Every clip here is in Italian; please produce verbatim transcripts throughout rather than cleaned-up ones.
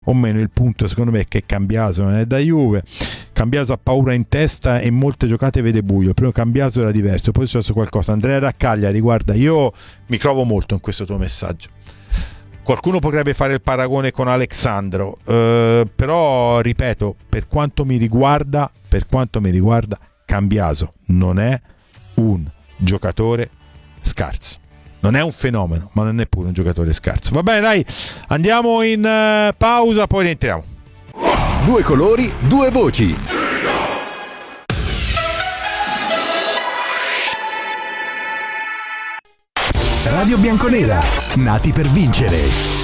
o meno. Il punto secondo me è che Cambiaso non è da Juve, Cambiaso ha paura in testa e in molte giocate vede buio. Il primo Cambiaso era diverso, poi è successo qualcosa. Andrea Raccaglia, riguarda, io mi trovo molto in questo tuo messaggio. Qualcuno potrebbe fare il paragone con Alexandro, eh, però ripeto, per quanto mi riguarda, per quanto mi riguarda, Cambiaso non è un giocatore scarso, non è un fenomeno, ma non è neppure un giocatore scarso. Va bene, dai, andiamo in uh, pausa, poi rientriamo. Due colori, due voci. Radio Bianconera, nati per vincere.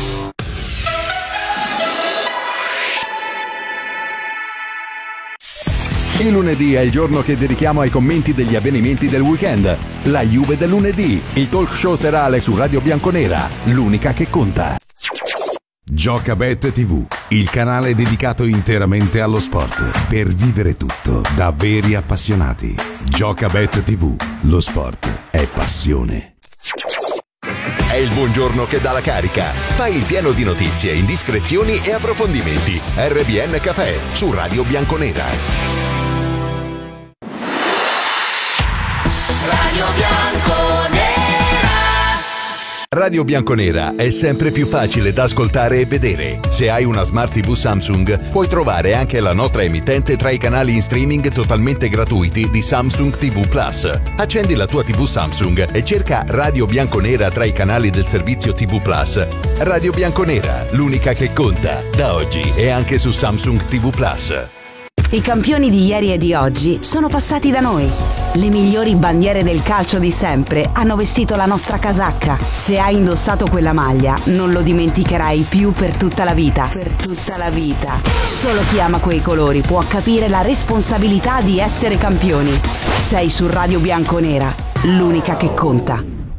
Il lunedì è il giorno che dedichiamo ai commenti degli avvenimenti del weekend. La Juve del lunedì, il talk show serale su Radio Bianconera, l'unica che conta. Giocabet tivù, il canale dedicato interamente allo sport, per vivere tutto da veri appassionati. Giocabet tivù, lo sport è passione. È il buongiorno che dà la carica. Fai il pieno di notizie, indiscrezioni e approfondimenti. R B N Café su Radio Bianconera. Radio Bianconera. Radio Bianconera è sempre più facile da ascoltare e vedere. Se hai una Smart tivù Samsung, puoi trovare anche la nostra emittente tra i canali in streaming totalmente gratuiti di Samsung tivù Plus. Accendi la tua tivù Samsung e cerca Radio Bianconera tra i canali del servizio tivù Plus. Radio Bianconera, l'unica che conta, da oggi e anche su Samsung tivù Plus. I campioni di ieri e di oggi sono passati da noi. Le migliori bandiere del calcio di sempre hanno vestito la nostra casacca. Se hai indossato quella maglia, non lo dimenticherai più per tutta la vita. Per tutta la vita. Solo chi ama quei colori può capire la responsabilità di essere campioni. Sei su Radio Bianconera, l'unica che conta.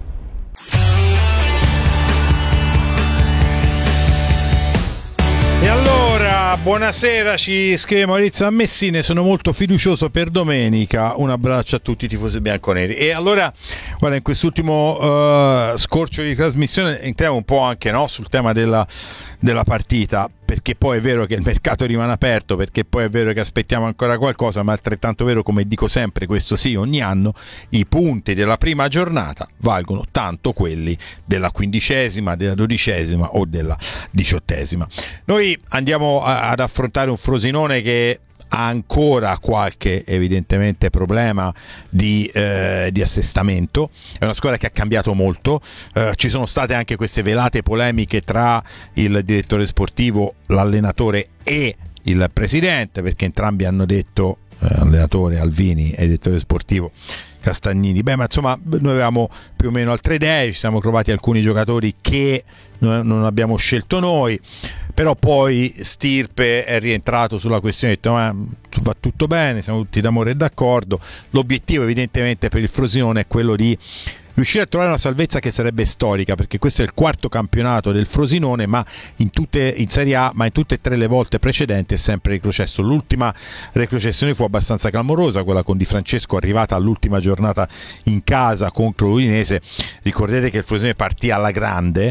E allora, buonasera, ci scrive Maurizio a Messina, sono molto fiducioso per domenica, un abbraccio a tutti i tifosi bianconeri. E allora, guarda, in quest'ultimo uh, scorcio di trasmissione entriamo un po' anche, no, sul tema della, della partita, perché poi è vero che il mercato rimane aperto, perché poi è vero che aspettiamo ancora qualcosa, ma è altrettanto vero, come dico sempre, questo sì, ogni anno i punti della prima giornata valgono tanto quelli della quindicesima, della dodicesima o della diciottesima. Noi andiamo a, ad affrontare un Frosinone che ha ancora qualche evidentemente problema di, eh, di assestamento. È una squadra che ha cambiato molto, eh, ci sono state anche queste velate polemiche tra il direttore sportivo, l'allenatore e il presidente, perché entrambi hanno detto, eh, allenatore Alvini e direttore sportivo Castagnini, beh, ma insomma noi avevamo più o meno altre idee, ci siamo trovati alcuni giocatori che non abbiamo scelto noi, però poi Stirpe è rientrato sulla questione e ha detto ma va tutto bene, siamo tutti d'amore e d'accordo. L'obiettivo evidentemente per il Frosinone è quello di riuscire a trovare una salvezza che sarebbe storica, perché questo è il quarto campionato del Frosinone, ma in tutte in Serie A, ma in tutte e tre le volte precedenti è sempre retrocesso. L'ultima retrocessione fu abbastanza clamorosa, quella con Di Francesco, arrivata all'ultima giornata in casa contro l'Udinese. Ricordate che il Frosinone partì alla grande,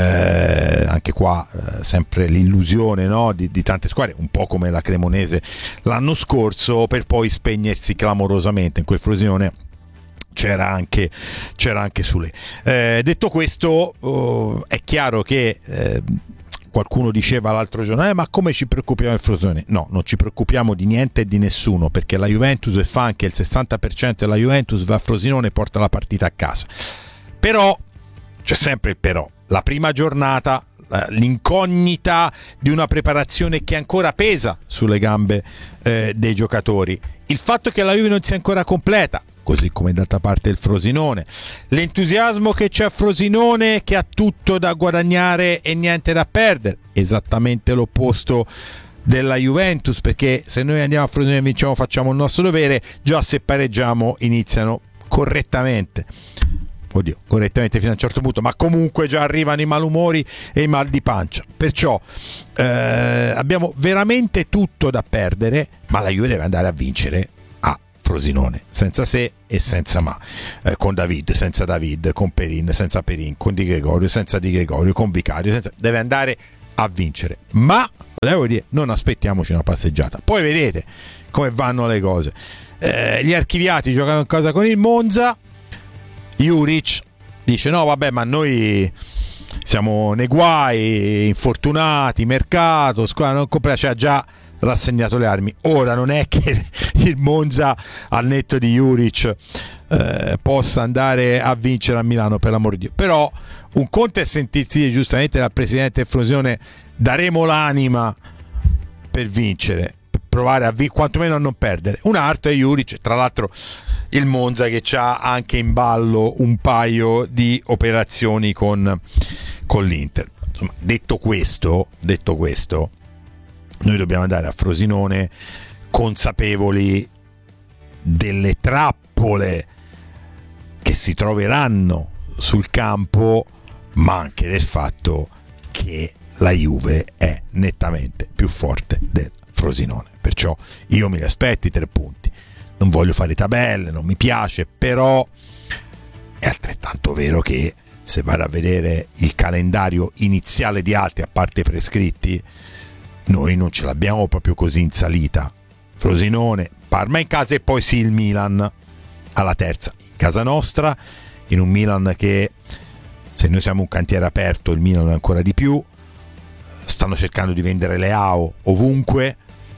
eh, anche qua eh, sempre l'illusione, no, di, di tante squadre, un po' come la Cremonese l'anno scorso, per poi spegnersi clamorosamente. In quel Frosinone c'era anche c'era anche Sule. Eh, detto questo, oh, è chiaro che eh, qualcuno diceva l'altro giorno eh, ma come ci preoccupiamo del Frosinone? No, non ci preoccupiamo di niente e di nessuno, perché la Juventus, e fa anche il sessanta per cento della Juventus, va a Frosinone e porta la partita a casa. Però c'è sempre il però, la prima giornata, l'incognita di una preparazione che ancora pesa sulle gambe eh, dei giocatori, il fatto che la Juve non sia ancora completa, così come d'altra parte il Frosinone, l'entusiasmo che c'è a Frosinone, che ha tutto da guadagnare e niente da perdere, esattamente l'opposto della Juventus, perché se noi andiamo a Frosinone e vinciamo facciamo il nostro dovere, già se pareggiamo iniziano correttamente, oddio, correttamente fino a un certo punto, ma comunque già arrivano i malumori e i mal di pancia. Perciò eh, abbiamo veramente tutto da perdere, ma la Juve deve andare a vincere a Frosinone, senza se e senza ma, eh, con David, senza David, con Perin, senza Perin, con Di Gregorio, senza Di Gregorio, con Vicario, senza... deve andare a vincere. Ma devo dire, non aspettiamoci una passeggiata, poi vedete come vanno le cose. Eh, gli archiviati giocano in casa con il Monza. Juric dice no vabbè, ma noi siamo nei guai, infortunati, mercato, squadra non compra, cioè ha già rassegnato le armi. Ora non è che il Monza al netto di Juric eh, possa andare a vincere a Milano, per l'amor di Dio, però un conto è sentirsi giustamente dal presidente Frosinone daremo l'anima per vincere, per provare a vincere, quantomeno a non perdere. Un altro è Juric, tra l'altro il Monza che c'ha anche in ballo un paio di operazioni con, con l'Inter. Insomma, detto questo, detto questo, noi dobbiamo andare a Frosinone consapevoli delle trappole che si troveranno sul campo, ma anche del fatto che la Juve è nettamente più forte del Frosinone. Perciò io mi aspetto i tre punti. Non voglio fare tabelle, non mi piace, però è altrettanto vero che se vado a vedere il calendario iniziale di altri, a parte i prescritti, noi non ce l'abbiamo proprio così in salita. Frosinone, Parma in casa e poi sì il Milan alla terza in casa nostra, in un Milan che, se noi siamo un cantiere aperto, il Milan ancora di più. Stanno cercando di vendere Leao ovunque.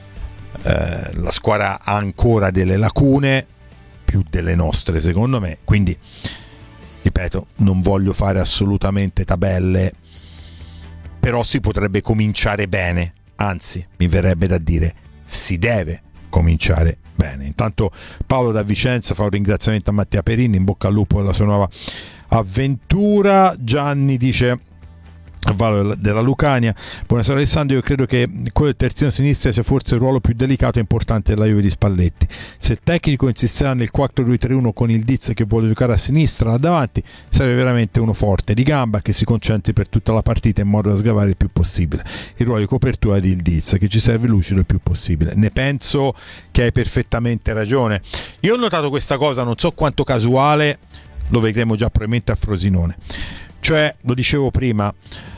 Eh, la squadra ha ancora delle lacune, più delle nostre secondo me, quindi ripeto, non voglio fare assolutamente tabelle, però si potrebbe cominciare bene, anzi mi verrebbe da dire si deve cominciare bene. Intanto Paolo da Vicenza fa un ringraziamento a Mattia Perini, in bocca al lupo per la sua nuova avventura. Gianni dice della Lucania: buonasera Alessandro, io credo che quello del terzino sinistra sia forse il ruolo più delicato e importante della Juve di Spalletti. Se il tecnico insisterà nel quattro due tre uno con il Diz che vuole giocare a sinistra là davanti, sarebbe veramente uno forte di gamba che si concentri per tutta la partita in modo da sgravare il più possibile il ruolo di copertura di il Diz, che ci serve lucido il più possibile. Ne penso che hai perfettamente ragione. Io ho notato questa cosa, non so quanto casuale, lo vedremo già probabilmente a Frosinone, cioè lo dicevo prima,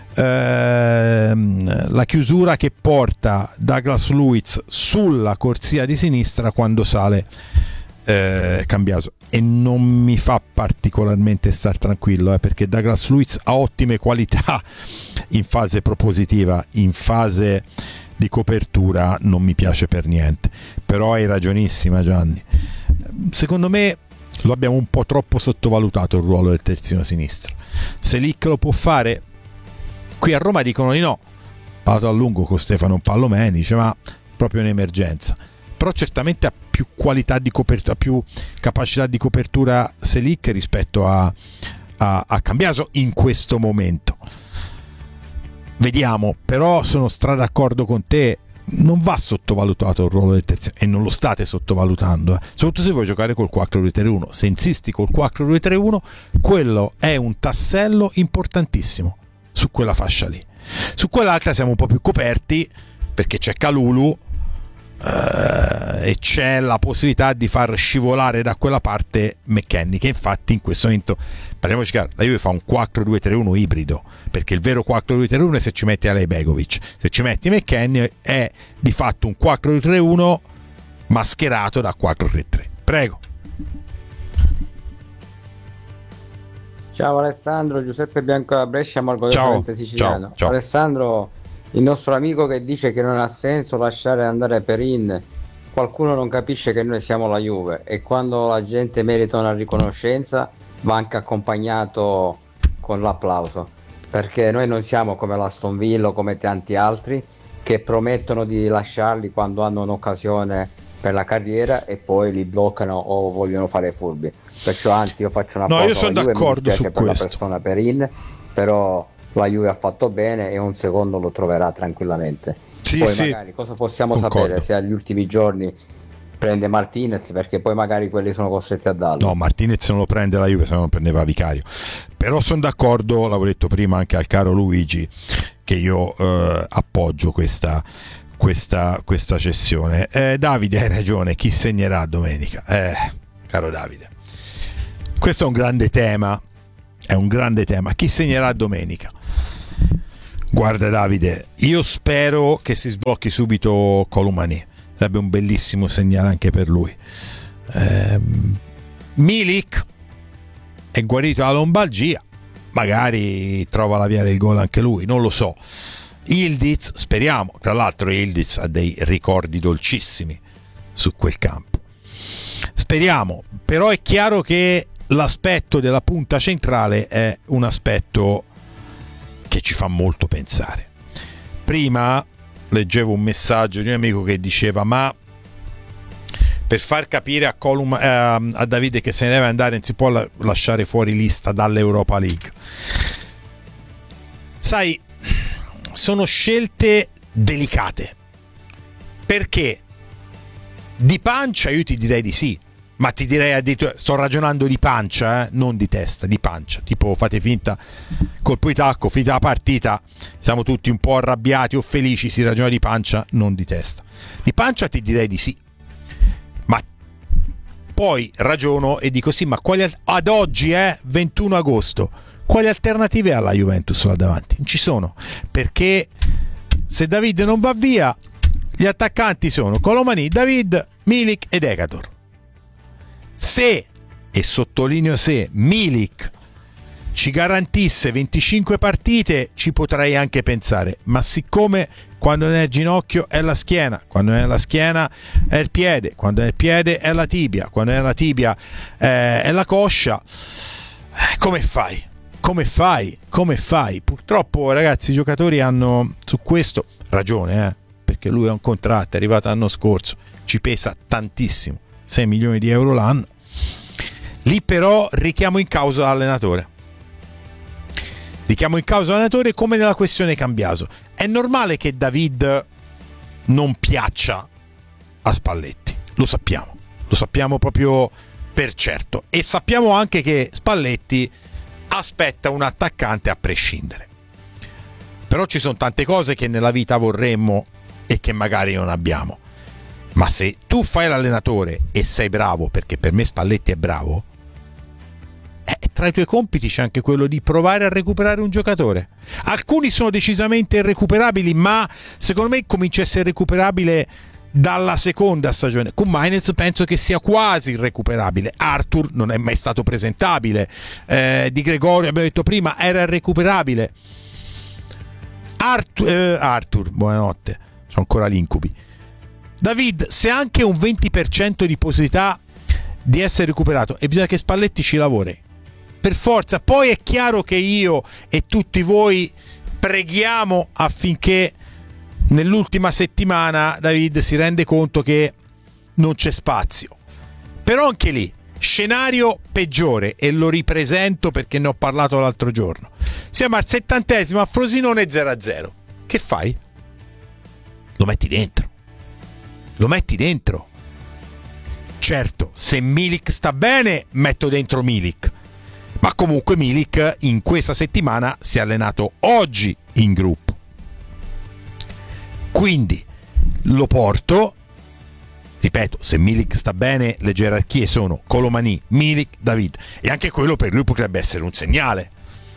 ehm, la chiusura che porta Douglas Luiz sulla corsia di sinistra quando sale eh, Cambiaso, e non mi fa particolarmente star tranquillo, eh, perché Douglas Luiz ha ottime qualità in fase propositiva, in fase di copertura non mi piace per niente. Però hai ragionissima Gianni, secondo me lo abbiamo un po' troppo sottovalutato il ruolo del terzino sinistro. Se Lick lo può fare, qui a Roma dicono di no, parlato a lungo con Stefano Pallomeni, dice ma proprio un'emergenza, però certamente ha più qualità di copertura, più capacità di copertura Selic rispetto a, a, a Cambiaso in questo momento. Vediamo, però sono stra d'accordo con te, non va sottovalutato il ruolo del terzino, e non lo state sottovalutando, eh. Soprattutto se vuoi giocare col quattro due tre uno. Se insisti col quattro due tre uno, quello è un tassello importantissimo su quella fascia lì. Su quell'altra siamo un po' più coperti perché c'è Kalulu eh, e c'è la possibilità di far scivolare da quella parte McKennie, che infatti in questo momento, parliamoci chiaro, la Juve fa un quattro due tre uno ibrido, perché il vero quattro due tre uno è se ci metti Alej Begovic, se ci metti McKennie è di fatto un quattro due tre uno mascherato da quattro tre tre. Prego. Ciao Alessandro, Giuseppe Bianco da Brescia, orgogliosamente siciliano. Ciao, ciao. Alessandro, il nostro amico che dice che non ha senso lasciare andare Perin, qualcuno non capisce che noi siamo la Juve, e quando la gente merita una riconoscenza va anche accompagnato con l'applauso, perché noi non siamo come l'Aston Villa o come tanti altri che promettono di lasciarli quando hanno un'occasione per la carriera e poi li bloccano o vogliono fare furbi. Perciò anzi io faccio una no, pausa io sono alla Juve, d'accordo mi dispiace su per questo. la persona Perin, però la Juve ha fatto bene e un secondo lo troverà tranquillamente. Sì, poi sì, magari cosa possiamo concordo. sapere se agli ultimi giorni prende Martinez, perché poi magari quelli sono costretti a darlo. No, Martinez non lo prende la Juve, se no non prendeva Vicario. Però sono d'accordo, l'avevo detto prima anche al caro Luigi, che io eh, appoggio questa, questa, questa cessione. Eh, Davide, hai ragione, chi segnerà domenica? Eh, caro Davide, questo è un grande tema, è un grande tema. Chi segnerà domenica? Guarda Davide, io spero che si sblocchi subito Colomani, sarebbe un bellissimo segnale anche per lui. ehm, Milik è guarito dalla lombalgia, magari trova la via del gol anche lui, non lo so. Ildiz, speriamo, tra l'altro Ildiz ha dei ricordi dolcissimi su quel campo, speriamo. Però è chiaro che l'aspetto della punta centrale è un aspetto che ci fa molto pensare. Prima leggevo un messaggio di un amico che diceva: ma per far capire a, Colum, eh, a Davide che se ne deve andare non si può la- lasciare fuori lista dall'Europa League. Sai, sono scelte delicate, perché di pancia io ti direi di sì, ma ti direi addirittura, sto ragionando di pancia, eh? non di testa, di pancia, tipo fate finta, colpo di tacco, finita la partita, siamo tutti un po' arrabbiati o felici, si ragiona di pancia, non di testa. Di pancia ti direi di sì, ma poi ragiono e dico sì, ma quali al- ad oggi è ventuno agosto, quali alternative ha la Juventus là davanti? Non ci sono, perché se David non va via, gli attaccanti sono Colomani, David, Milik ed Ekator. Se, e sottolineo se, Milik ci garantisse venticinque partite, ci potrei anche pensare, ma siccome quando è il ginocchio è la schiena, quando è la schiena è il piede, quando è il piede è la tibia, quando è la tibia eh, è la coscia, eh, come fai? Come fai? Come fai? Purtroppo ragazzi, i giocatori hanno su questo ragione, eh, perché lui ha un contratto, è arrivato l'anno scorso, ci pesa tantissimo, sei milioni di euro l'anno. Lì però richiamo in causa l'allenatore. Richiamo in causa l'allenatore come nella questione Cambiaso. È normale che David non piaccia a Spalletti, lo sappiamo, lo sappiamo proprio per certo, e sappiamo anche che Spalletti aspetta un attaccante a prescindere. Però ci sono tante cose che nella vita vorremmo e che magari non abbiamo. Ma se tu fai l'allenatore e sei bravo, perché per me Spalletti è bravo, eh, tra i tuoi compiti c'è anche quello di provare a recuperare un giocatore. Alcuni sono decisamente irrecuperabili, ma secondo me comincia a essere recuperabile dalla seconda stagione. Con Mainz penso che sia quasi irrecuperabile. Arthur non è mai stato presentabile, eh, Di Gregorio abbiamo detto prima era irrecuperabile. Arthur, eh, Arthur buonanotte, sono ancora gli incubi. David, se ha anche un venti per cento di possibilità di essere recuperato, e bisogna che Spalletti ci lavori per forza. Poi è chiaro che io e tutti voi preghiamo affinché nell'ultima settimana David si rende conto che non c'è spazio. Però anche lì scenario peggiore, e lo ripresento perché ne ho parlato l'altro giorno. Siamo al settantesimo, a Frosinone zero a zero. Che fai? Lo metti dentro. Lo metti dentro. Certo, se Milik sta bene, metto dentro Milik. Ma comunque Milik in questa settimana si è allenato oggi in gruppo. Quindi lo porto, ripeto, se Milik sta bene, le gerarchie sono Colomani, Milik, David, e anche quello per lui potrebbe essere un segnale.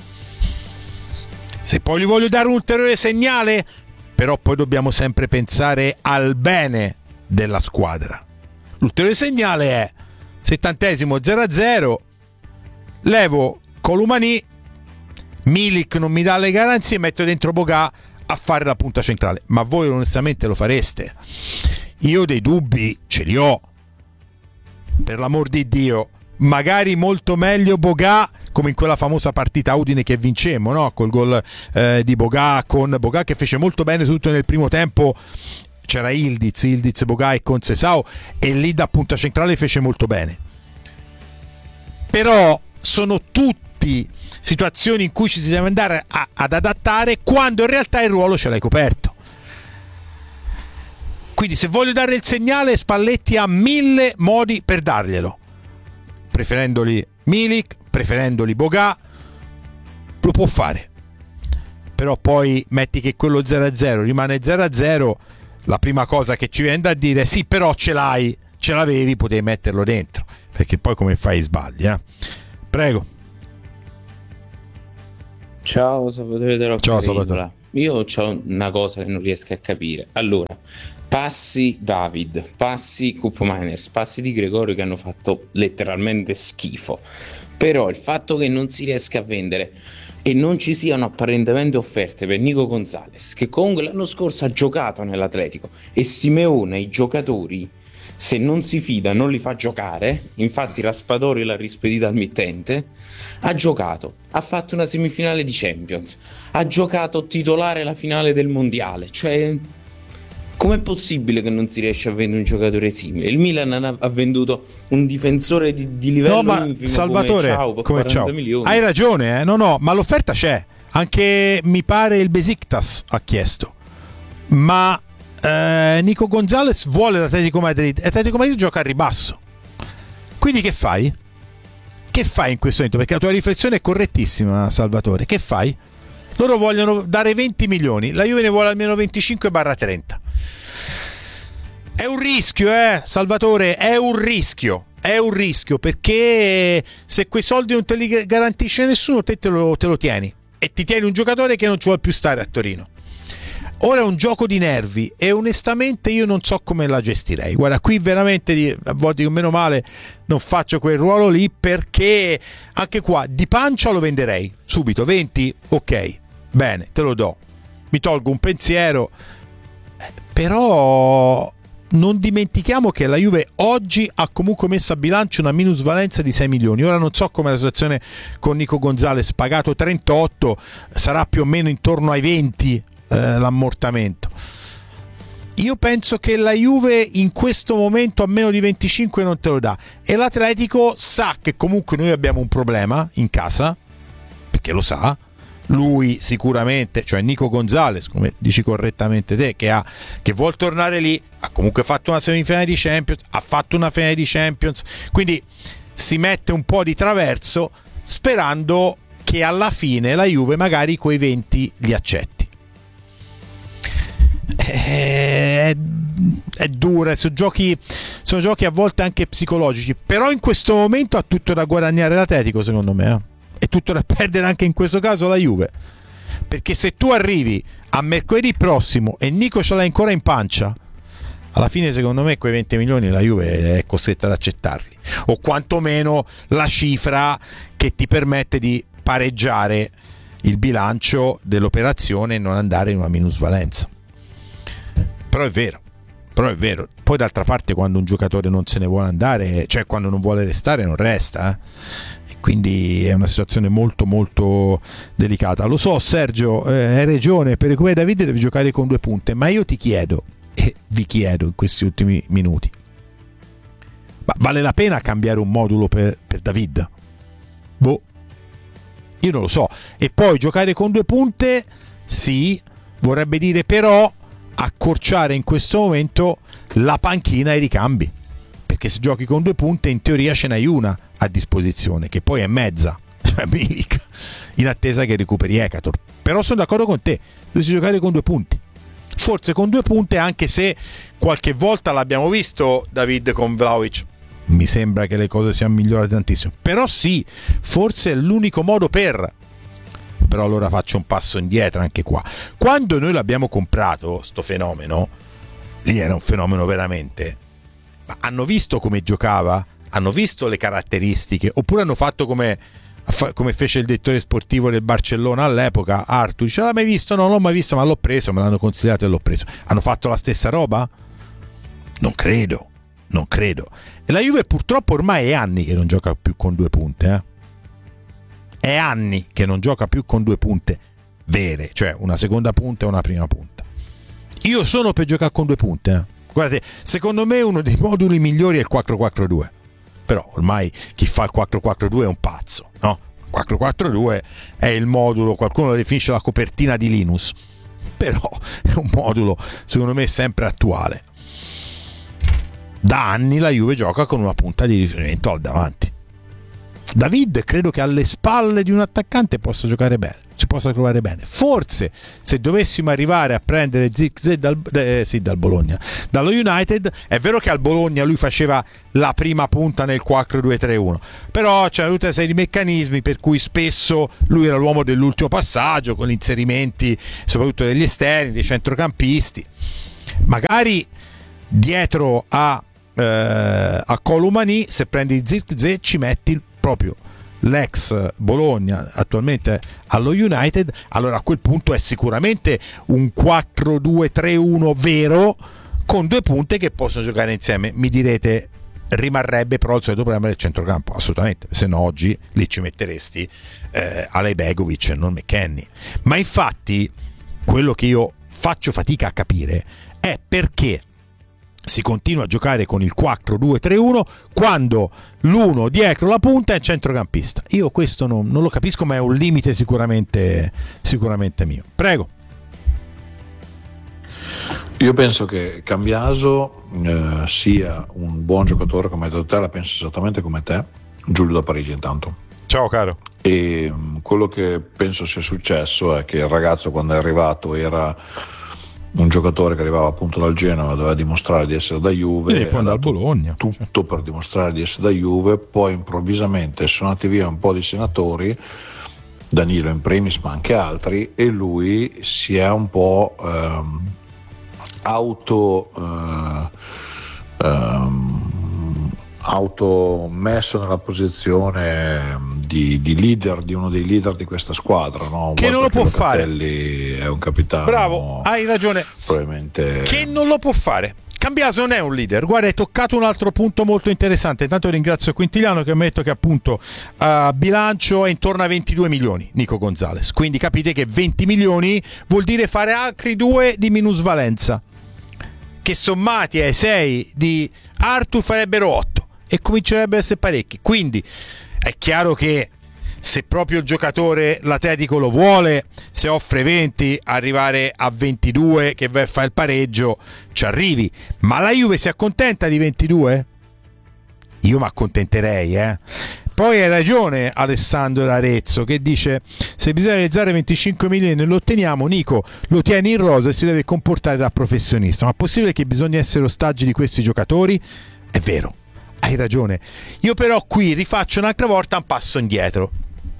Se poi gli voglio dare un ulteriore segnale, però poi dobbiamo sempre pensare al bene della squadra. L'ulteriore segnale è settantesimo zero a zero, levo Colomani, Milik non mi dà le garanzie, metto dentro Boga a fare la punta centrale. Ma voi onestamente lo fareste? Io dei dubbi ce li ho, per l'amor di Dio. Magari molto meglio Boga, come in quella famosa partita Udine che vincemmo, no? Col gol eh, di Boga, con Boga che fece molto bene tutto nel primo tempo. C'era Ildiz, Ildiz, Boga e Concesao, e lì da punta centrale fece molto bene. Però sono tutti situazioni in cui ci si deve andare a, ad adattare, quando in realtà il ruolo ce l'hai coperto. Quindi se voglio dare il segnale, Spalletti ha mille modi per darglielo, preferendoli Milik, preferendoli Boga, lo può fare. Però poi metti che quello zero a zero rimane zero a zero, la prima cosa che ci viene da dire è sì, però ce l'hai, ce l'avevi, potevi metterlo dentro, perché poi come fai sbagli, eh? Prego. Ciao Salvatore della Ciao Penisola. Salvatore. io ho una cosa che non riesco a capire. Allora, passi David, passi Cup Miners, passi di Gregorio che hanno fatto letteralmente schifo, però il fatto che non si riesca a vendere e non ci siano apparentemente offerte per Nico Gonzalez, che comunque l'anno scorso ha giocato nell'Atletico, e Simeone i giocatori, se non si fida, non li fa giocare. Infatti Raspadori l'ha rispedita al mittente. Ha giocato, ha fatto una semifinale di Champions, ha giocato titolare la finale del mondiale. Cioè, com'è possibile che non si riesce a vendere un giocatore simile? Il Milan ha, ha venduto un difensore di, di livello, no, ma infimo, Salvatore, come Ciao, per come quaranta Ciao. milioni. Hai ragione, eh? no no, ma l'offerta c'è. Anche mi pare il Besiktas ha chiesto, ma Eh, Nico Gonzalez vuole l'Atletico Madrid, l'Atletico Madrid gioca a ribasso, quindi che fai? Che fai in questo momento? Perché la tua riflessione è correttissima, Salvatore. Che fai? Loro vogliono dare venti milioni, la Juve ne vuole almeno venticinque trenta. È un rischio, eh Salvatore, è un rischio, è un rischio, perché se quei soldi non te li garantisce nessuno, te te lo, te lo tieni, e ti tieni un giocatore che non ci vuole più stare a Torino. Ora è un gioco di nervi e onestamente io non so come la gestirei. Guarda, qui veramente a volte io meno male non faccio quel ruolo lì, perché anche qua di pancia lo venderei subito. venti? Ok, bene, te lo do, mi tolgo un pensiero. Eh, però non dimentichiamo che la Juve oggi ha comunque messo a bilancio una minusvalenza di sei milioni. Ora non so come la situazione con Nico Gonzalez, pagato trentotto, sarà più o meno intorno ai venti Eh, l'ammortamento. Io penso che la Juve in questo momento a meno di venticinque non te lo dà, e l'Atletico sa che comunque noi abbiamo un problema in casa, perché lo sa lui sicuramente, cioè Nico Gonzalez, come dici correttamente te, che ha che vuol tornare lì, ha comunque fatto una semifinale di Champions, ha fatto una finale di Champions, quindi si mette un po' di traverso sperando che alla fine la Juve magari quei venti li accetti. È, è dura, sono giochi, sono giochi a volte anche psicologici, però in questo momento ha tutto da guadagnare l'Atletico, secondo me, eh? E tutto da perdere anche in questo caso la Juve, perché se tu arrivi a mercoledì prossimo e Nico ce l'ha ancora in pancia, alla fine secondo me quei venti milioni la Juve è costretta ad accettarli, o quantomeno la cifra che ti permette di pareggiare il bilancio dell'operazione e non andare in una minusvalenza. Però è vero, però è vero. Poi d'altra parte quando un giocatore non se ne vuole andare, cioè quando non vuole restare, non resta, eh? E quindi è una situazione molto molto delicata. Lo so Sergio, eh, hai ragione, per recuperare Davide devi giocare con due punte, ma io ti chiedo, e vi chiedo in questi ultimi minuti, ma vale la pena cambiare un modulo per, per David? Boh, io non lo so. E poi giocare con due punte, sì, vorrebbe dire però accorciare in questo momento la panchina ai ricambi, perché se giochi con due punte in teoria ce n'hai una a disposizione, che poi è mezza, cioè Milik, in attesa che recuperi Ekator. Però sono d'accordo con te, dovresti giocare con due punti, forse con due punte, anche se qualche volta l'abbiamo visto David con Vlahovic, mi sembra che le cose siano migliorate tantissimo, però sì, forse è l'unico modo per. Però allora faccio un passo indietro anche qua. Quando noi l'abbiamo comprato sto fenomeno, lì era un fenomeno veramente, ma hanno visto come giocava, hanno visto le caratteristiche, oppure hanno fatto come, come fece il direttore sportivo del Barcellona all'epoca, Arthur, dice: l'ha mai visto? No, non l'ho mai visto, ma l'ho preso, me l'hanno consigliato e l'ho preso. Hanno fatto la stessa roba? Non credo, non credo. E la Juve purtroppo ormai è anni che non gioca più con due punte, eh? È anni che non gioca più con due punte vere, cioè una seconda punta e una prima punta. Io sono per giocare con due punte, eh. Guardate, secondo me uno dei moduli migliori è il quattro quattro due, però ormai chi fa il quattro quattro due è un pazzo, no? quattro quattro due è il modulo, qualcuno lo definisce la copertina di Linus, però è un modulo secondo me sempre attuale. Da anni la Juve gioca con una punta di riferimento al davanti. David credo che alle spalle di un attaccante possa giocare bene, si possa trovare bene. Forse se dovessimo arrivare a prendere Zirkzee dal, eh, sì, dal Bologna, dallo United, è vero che al Bologna lui faceva la prima punta nel quattro due tre uno, però c'erano tutta una serie di meccanismi per cui spesso lui era l'uomo dell'ultimo passaggio, con gli inserimenti soprattutto degli esterni, dei centrocampisti. Magari dietro a, eh, a Colomani, se prendi Zirkzee ci metti proprio l'ex Bologna attualmente allo United, allora a quel punto è sicuramente un quattro due tre uno vero, con due punte che possono giocare insieme. Mi direte, rimarrebbe però il solito problema del centrocampo? Assolutamente, se no oggi lì ci metteresti eh, Alej Begovic e non McKennie. Ma infatti quello che io faccio fatica a capire è perché si continua a giocare con il quattro due tre uno quando l'uno dietro la punta è centrocampista. Io questo non, non lo capisco, ma è un limite sicuramente, sicuramente mio. Prego. Io penso che Cambiaso eh, sia un buon giocatore, come hai detto te, la penso esattamente come te. Giulio da Parigi intanto. Ciao caro. E mh, quello che penso sia successo è che il ragazzo, quando è arrivato, era un giocatore che arrivava appunto dal Genoa, doveva dimostrare di essere da Juve, e poi dal Bologna, tutto per dimostrare di essere da Juve. Poi improvvisamente sono andati via un po' di senatori, Danilo in primis ma anche altri, e lui si è un po' ehm, auto eh, ehm, auto messo nella posizione di, di leader, di uno dei leader di questa squadra, no? Che non lo può fare. È un capitano. Bravo, hai ragione. Probabilmente. Che non lo può fare. Cambiaso non è un leader. Guarda, hai toccato un altro punto molto interessante. Intanto ringrazio Quintiliano che mi ha detto che appunto a uh, bilancio è intorno a ventidue milioni Nico Gonzalez. Quindi capite che venti milioni vuol dire fare altri due di minusvalenza, che sommati ai sei di Arthur farebbero otto e comincerebbero a essere parecchi. Quindi è chiaro che se proprio il giocatore l'Atletico lo vuole, se offre venti, arrivare a ventidue che va a fare il pareggio ci arrivi. Ma la Juve si accontenta di ventidue? Io mi accontenterei, eh. Poi hai ragione Alessandro Arezzo che dice: se bisogna realizzare venticinque milioni e lo otteniamo, Nico lo tieni in rosa e si deve comportare da professionista. Ma è possibile che bisogna essere ostaggi di questi giocatori? È vero, hai ragione. Io però qui rifaccio un'altra volta un passo indietro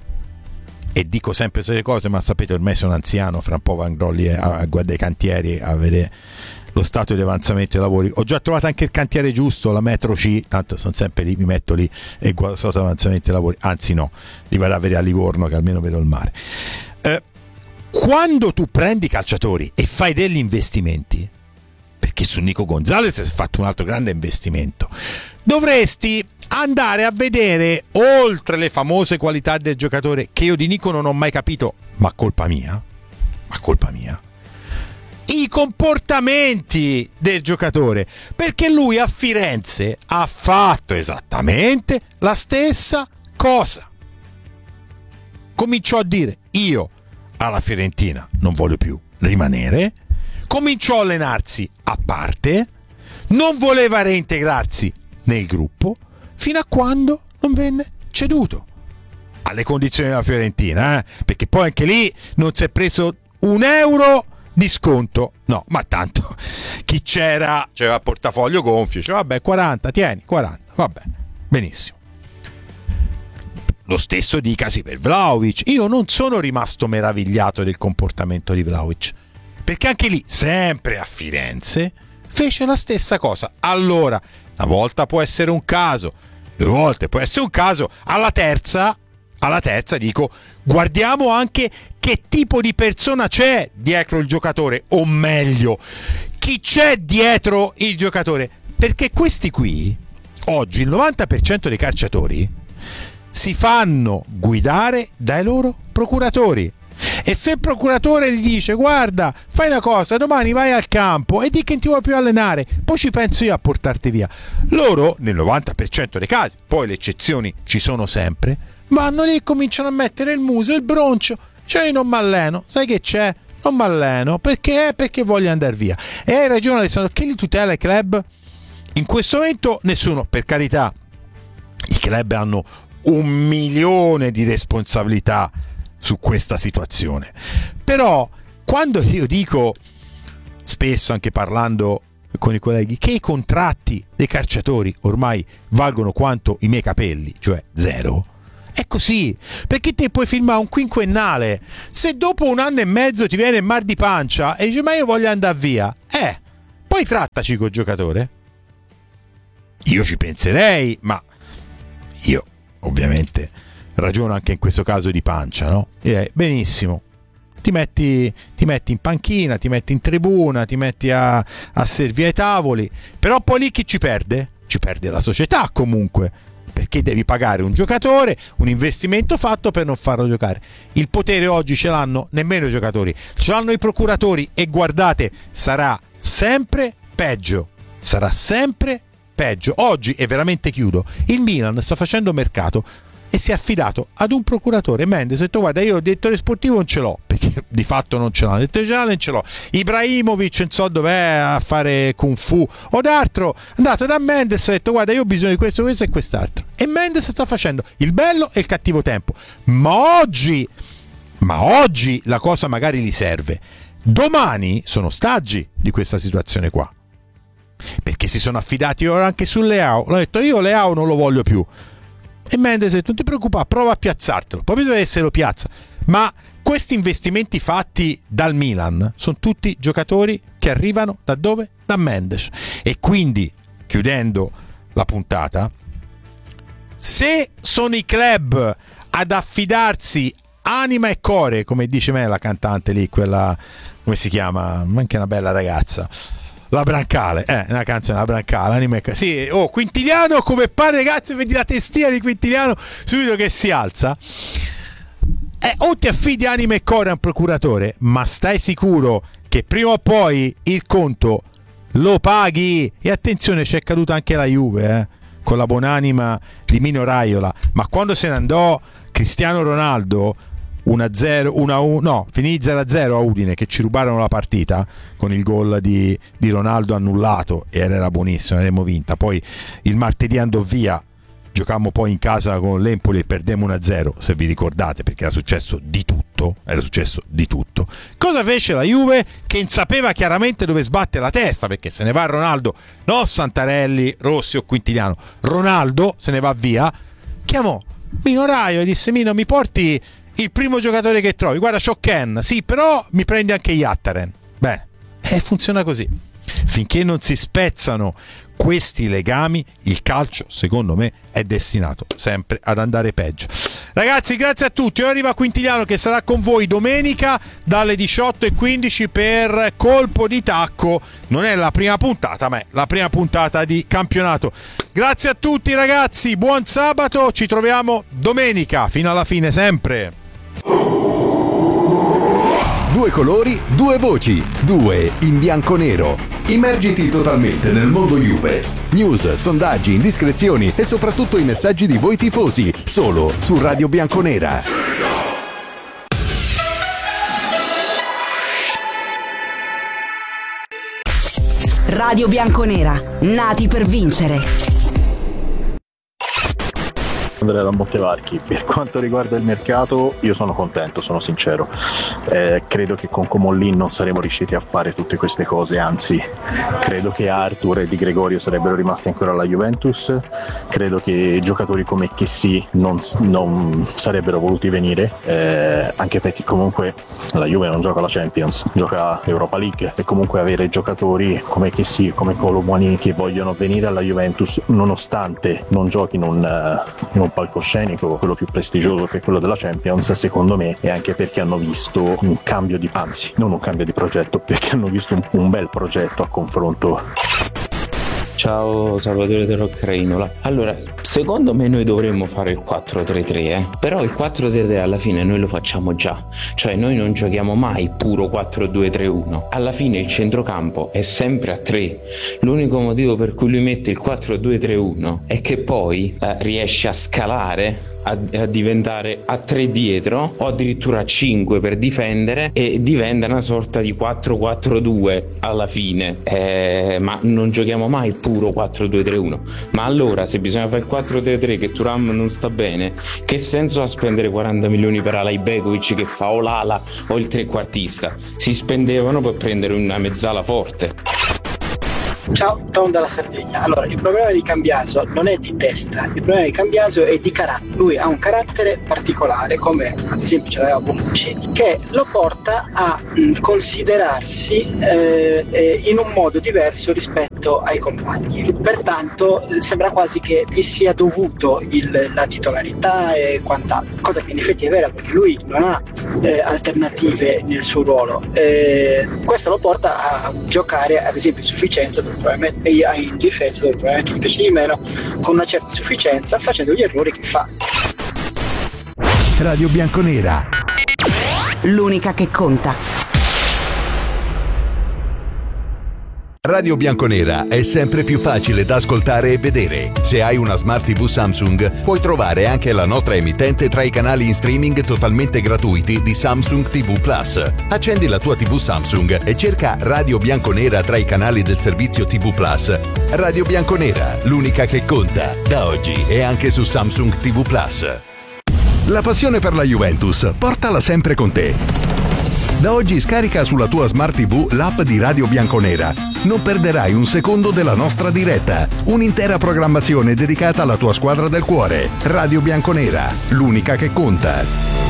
e dico sempre queste cose, ma sapete ormai sono anziano, fra un po' vanno lì a, a guardare i cantieri, a vedere lo stato di avanzamento dei lavori. Ho già trovato anche il cantiere giusto, la metro C, tanto sono sempre lì, mi metto lì e guardo lo stato di avanzamento dei lavori. Anzi no, li vado a vedere a Livorno che almeno vedo il mare. Eh, quando tu prendi calciatori e fai degli investimenti, perché su Nico Gonzalez hai fatto un altro grande investimento, dovresti andare a vedere, oltre le famose qualità del giocatore, che io di Nico non ho mai capito, ma colpa mia, ma colpa mia, i comportamenti del giocatore, perché lui a Firenze ha fatto esattamente la stessa cosa. Cominciò a dire: io alla Fiorentina non voglio più rimanere, cominciò a allenarsi a parte, non voleva reintegrarsi nel gruppo, fino a quando non venne ceduto alle condizioni della Fiorentina, eh? Perché poi anche lì non si è preso un euro di sconto, no, ma tanto chi c'era c'era il portafoglio gonfio, cioè vabbè quaranta, tieni quaranta, vabbè, benissimo. Lo stesso dicasi per Vlahovic. Io non sono rimasto meravigliato del comportamento di Vlahovic, perché anche lì, sempre a Firenze, fece la stessa cosa. Allora, una volta può essere un caso, due volte può essere un caso, alla terza, alla terza dico, guardiamo anche che tipo di persona c'è dietro il giocatore, o meglio, chi c'è dietro il giocatore, perché questi qui, oggi il novanta per cento dei calciatori si fanno guidare dai loro procuratori. E se il procuratore gli dice: guarda, fai una cosa, domani vai al campo e di che ti vuoi più allenare, poi ci penso io a portarti via, loro nel novanta per cento dei casi, poi le eccezioni ci sono sempre, vanno lì e cominciano a mettere il muso, il broncio, cioè io non mi alleno, sai che c'è? Non mi alleno perché? Perché voglio andare via. E hai ragione Alessandro, che li tutela il club? In questo momento nessuno, per carità, i club hanno un milione di responsabilità su questa situazione. Però quando io dico, spesso anche parlando con i colleghi, che i contratti dei calciatori ormai valgono quanto i miei capelli, cioè zero, è così, perché te puoi firmare un quinquennale, se dopo un anno e mezzo ti viene il mal di pancia e dici ma io voglio andare via, eh, poi trattaci col giocatore. Io ci penserei, ma io ovviamente ragiono anche in questo caso di pancia, no? Direi, benissimo, ti metti, ti metti in panchina, ti metti in tribuna, ti metti a, a servire ai tavoli, però poi lì chi ci perde? Ci perde la società comunque, perché devi pagare un giocatore, un investimento fatto per non farlo giocare. Il potere oggi ce l'hanno nemmeno i giocatori, ce l'hanno i procuratori, e guardate, sarà sempre peggio, sarà sempre peggio. Oggi, e veramente chiudo, il Milan sta facendo mercato e si è affidato ad un procuratore. Mendes ha detto guarda, io il direttore sportivo non ce l'ho, perché di fatto non ce l'ha, il direttore generale non ce l'ho, Ibrahimovic non so dov'è a fare kung fu o d'altro, è andato da Mendes e ha detto guarda, io ho bisogno di questo, questo e quest'altro, e Mendes sta facendo il bello e il cattivo tempo. Ma oggi ma oggi la cosa magari gli serve, domani sono ostaggi di questa situazione qua, perché si sono affidati ora anche su Leao. L'ho detto io Leao non lo voglio più, e Mendes ha detto non ti preoccupare, prova a piazzartelo, poi bisogna se lo piazza. Ma questi investimenti fatti dal Milan sono tutti giocatori che arrivano da dove? Da Mendes. E quindi, chiudendo la puntata, se sono i club ad affidarsi anima e core, come dice me la cantante lì, quella, come si chiama, anche una bella ragazza, la Brancale, eh, una canzone, la Brancale, anima e core. Sì, oh, Quintiliano come padre, ragazzi, vedi la testina di Quintiliano subito che si alza. Eh, o ti affidi anima e core a un procuratore, ma stai sicuro che prima o poi il conto lo paghi. E attenzione, c'è caduta anche la Juve, eh, con la buonanima di Mino Raiola, ma quando se ne andò Cristiano Ronaldo, uno a zero, uno a uno, no, finì zero a zero a Udine, che ci rubarono la partita con il gol di, di Ronaldo annullato, e era buonissimo, avremmo vinta. Poi il martedì andò via, giocammo poi in casa con l'Empoli e perdemmo uno a zero, se vi ricordate, perché era successo di tutto, era successo di tutto. Cosa fece la Juve? Che sapeva chiaramente dove sbatte la testa, perché se ne va Ronaldo, no Santarelli, Rossi o Quintiliano, Ronaldo se ne va via, chiamò Mino Raio e disse Mino, mi porti il primo giocatore che trovi, guarda c'ho Ken, sì, però mi prendi anche Yattaren. Bene, e funziona così. Finché non si spezzano questi legami, il calcio secondo me è destinato sempre ad andare peggio. Ragazzi, grazie a tutti. Ora arriva Quintiliano, che sarà con voi domenica dalle diciotto e quindici per Colpo di Tacco. Non è la prima puntata, ma è la prima puntata di campionato. Grazie a tutti ragazzi, buon sabato, ci troviamo domenica fino alla fine sempre. Due colori, due voci, due in bianco-nero. Immergiti totalmente nel mondo Juve. News, sondaggi, indiscrezioni e soprattutto i messaggi di voi tifosi, solo su Radio Bianconera. Radio Bianconera, nati per vincere. Andrea da Montevarchi. Per quanto riguarda il mercato, io sono contento, sono sincero. Eh, credo che con Comollin non saremmo riusciti a fare tutte queste cose, anzi credo che Arthur e Di Gregorio sarebbero rimasti ancora alla Juventus, credo che giocatori come Chessy non, non sarebbero voluti venire, eh, anche perché comunque la Juve non gioca la Champions, gioca Europa League, e comunque avere giocatori come Chessy, come Kolo Muani che vogliono venire alla Juventus nonostante non giochino un, in un palcoscenico quello più prestigioso che è quello della Champions, secondo me è anche perché hanno visto un cambio di, anzi non un cambio di progetto, perché hanno visto un, un bel progetto a confronto. Ciao Salvatore della Crainola. Allora, secondo me noi dovremmo fare il quattro tre tre, eh? Però il quattro tre tre alla fine noi lo facciamo già. Cioè noi non giochiamo mai puro quattro due tre uno. Alla fine il centrocampo è sempre a tre. L'unico motivo per cui lui mette il quattro due tre uno è che poi eh, riesce a scalare a, a diventare a tre dietro o addirittura a cinque per difendere, e diventa una sorta di quattro quattro due alla fine. Eh, ma non giochiamo mai puro quattro due tre uno. Ma allora, se bisogna fare il quattro tre tre che Thuram non sta bene, che senso ha spendere quaranta milioni per Alajbegovic che fa o l'ala o il trequartista? Si spendevano per prendere una mezzala forte. Ciao, Tom dalla Sardegna. Allora, il problema di Cambiaso non è di testa, il problema di Cambiaso è di carattere. Lui ha un carattere particolare, come ad esempio ce l'aveva Bonucci, che lo porta a mh, considerarsi eh, eh, in un modo diverso rispetto ai compagni. Pertanto eh, sembra quasi che gli sia dovuto il, la titolarità e quant'altro, cosa che in effetti è vera, perché lui non ha eh, alternative nel suo ruolo. Eh, questo lo porta a giocare ad esempio in sufficienza, dove probabilmente in difesa, dove probabilmente gli piace di meno, con una certa sufficienza, facendo gli errori che fa. Radio Bianconera, l'unica che conta. Radio Bianconera è sempre più facile da ascoltare e vedere. Se hai una Smart tivù Samsung, puoi trovare anche la nostra emittente tra i canali in streaming totalmente gratuiti di Samsung tivù Plus. Accendi la tua tivù Samsung e cerca Radio Bianconera tra i canali del servizio tivù Plus. Radio Bianconera, l'unica che conta. Da oggi è anche su Samsung tivù Plus. La passione per la Juventus, portala sempre con te. Da oggi scarica sulla tua Smart tivù l'app di Radio Bianconera. Non perderai un secondo della nostra diretta. Un'intera programmazione dedicata alla tua squadra del cuore. Radio Bianconera, l'unica che conta.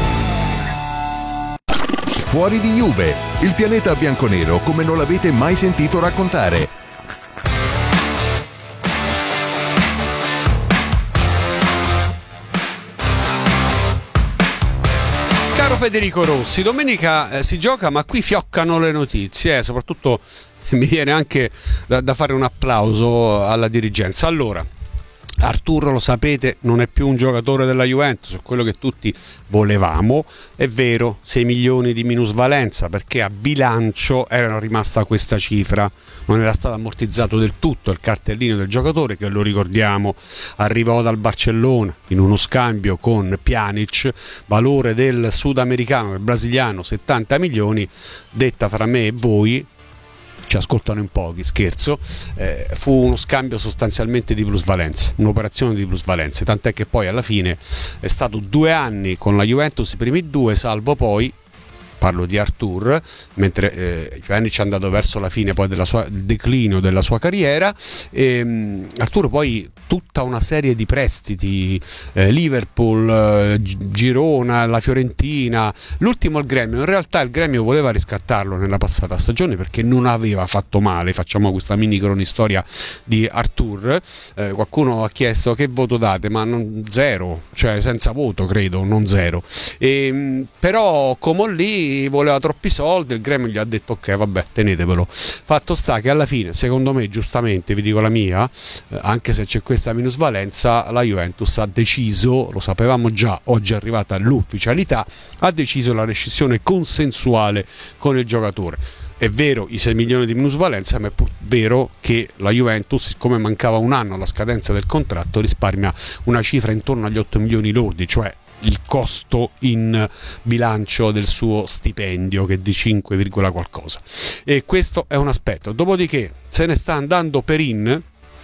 Fuori di Juve, il pianeta bianconero come non l'avete mai sentito raccontare. Federico Rossi, domenica eh, si gioca, ma qui fioccano le notizie, eh, soprattutto mi viene anche da, da fare un applauso alla dirigenza. Allora, Arturo, lo sapete, non è più un giocatore della Juventus, è quello che tutti volevamo. È vero, sei milioni di minusvalenza, perché a bilancio era rimasta questa cifra, non era stato ammortizzato del tutto il cartellino del giocatore, che lo ricordiamo arrivò dal Barcellona in uno scambio con Pjanic, valore del sudamericano, del brasiliano settanta milioni, detta fra me e voi, ci ascoltano in pochi, scherzo, eh, fu uno scambio sostanzialmente di plusvalenze, un'operazione di plusvalenze, tant'è che poi alla fine è stato due anni con la Juventus, i primi due, salvo poi, parlo di Artur, mentre eh, Pjanic è andato verso la fine poi del declino della sua carriera, e um, Arturo poi tutta una serie di prestiti, eh, Liverpool, eh, Girona, la Fiorentina, l'ultimo il Gremio. In realtà il Gremio voleva riscattarlo nella passata stagione perché non aveva fatto male. Facciamo questa mini cronistoria di Artur. Eh, qualcuno ha chiesto che voto date, ma non, zero, cioè senza voto credo, non zero. E, però Comolli voleva troppi soldi, il Gremio gli ha detto ok, vabbè, tenetevelo. Fatto sta che alla fine, secondo me, giustamente, vi dico la mia, eh, anche se c'è questa minusvalenza, la Juventus ha deciso, lo sapevamo già, oggi è arrivata l'ufficialità, ha deciso la rescissione consensuale con il giocatore. È vero i sei milioni di minusvalenza, ma è pur vero che la Juventus, siccome mancava un anno alla scadenza del contratto, risparmia una cifra intorno agli otto milioni lordi, cioè il costo in bilancio del suo stipendio, che è di cinque, qualcosa. E questo è un aspetto. Dopodiché se ne sta andando Perin.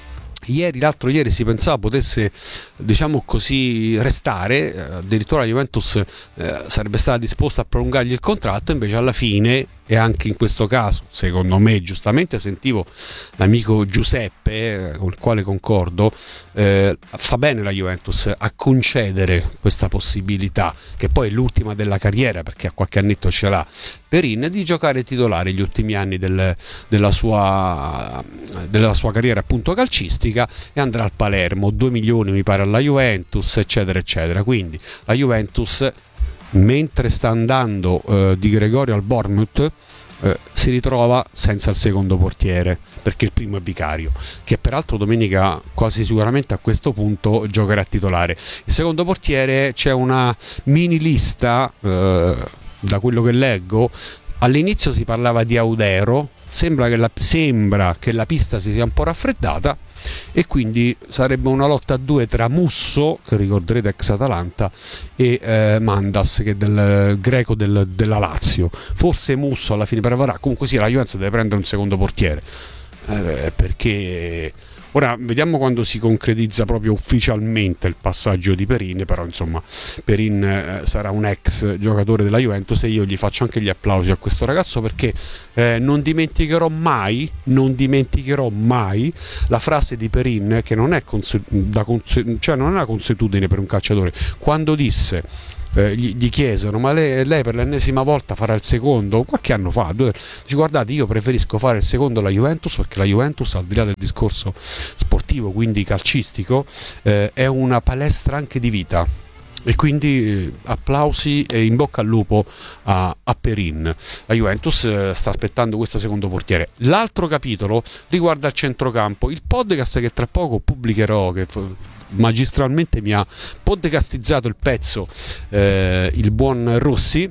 Ieri, l'altro ieri si pensava potesse, diciamo così, restare, addirittura la Juventus eh, sarebbe stata disposta a prolungargli il contratto, invece alla fine, e anche in questo caso, secondo me, giustamente sentivo l'amico Giuseppe, eh, con il quale concordo, eh, fa bene la Juventus a concedere questa possibilità, che poi è l'ultima della carriera, perché a qualche annetto ce l'ha Perin, di giocare titolare gli ultimi anni del, della, sua, della sua carriera appunto calcistica, e andrà al Palermo, due milioni mi pare alla Juventus, eccetera eccetera. Quindi la Juventus, mentre sta andando eh, Di Gregorio al Bournemouth, eh, si ritrova senza il secondo portiere, perché il primo è Vicario, che peraltro domenica quasi sicuramente a questo punto giocherà titolare. Il secondo portiere, c'è una mini lista, eh, da quello che leggo. All'inizio si parlava di Audero, sembra che la, sembra che la pista si sia un po' raffreddata e quindi sarebbe una lotta a due tra Musso, che ricorderete ex Atalanta, e eh, Mandas, che è del greco del, della Lazio. Forse Musso alla fine prevarrà. Comunque sì, la Juventus deve prendere un secondo portiere, eh, perché ora vediamo quando si concretizza proprio ufficialmente il passaggio di Perin, però insomma Perin eh, sarà un ex giocatore della Juventus e io gli faccio anche gli applausi a questo ragazzo, perché eh, non dimenticherò mai, non dimenticherò mai la frase di Perin, che non è, consu- da consu- cioè non è una consuetudine per un calciatore, quando disse Eh, gli, gli chiesero: ma lei, lei per l'ennesima volta farà il secondo? Qualche anno fa due, dice: guardate, io preferisco fare il secondo alla Juventus, perché la Juventus, al di là del discorso sportivo, quindi calcistico, eh, è una palestra anche di vita. E quindi eh, applausi e in bocca al lupo a, a Perin. La Juventus eh, sta aspettando questo secondo portiere. L'altro capitolo riguarda il centrocampo. Il podcast che tra poco pubblicherò, che magistralmente mi ha podcastizzato il pezzo eh, il buon Rossi,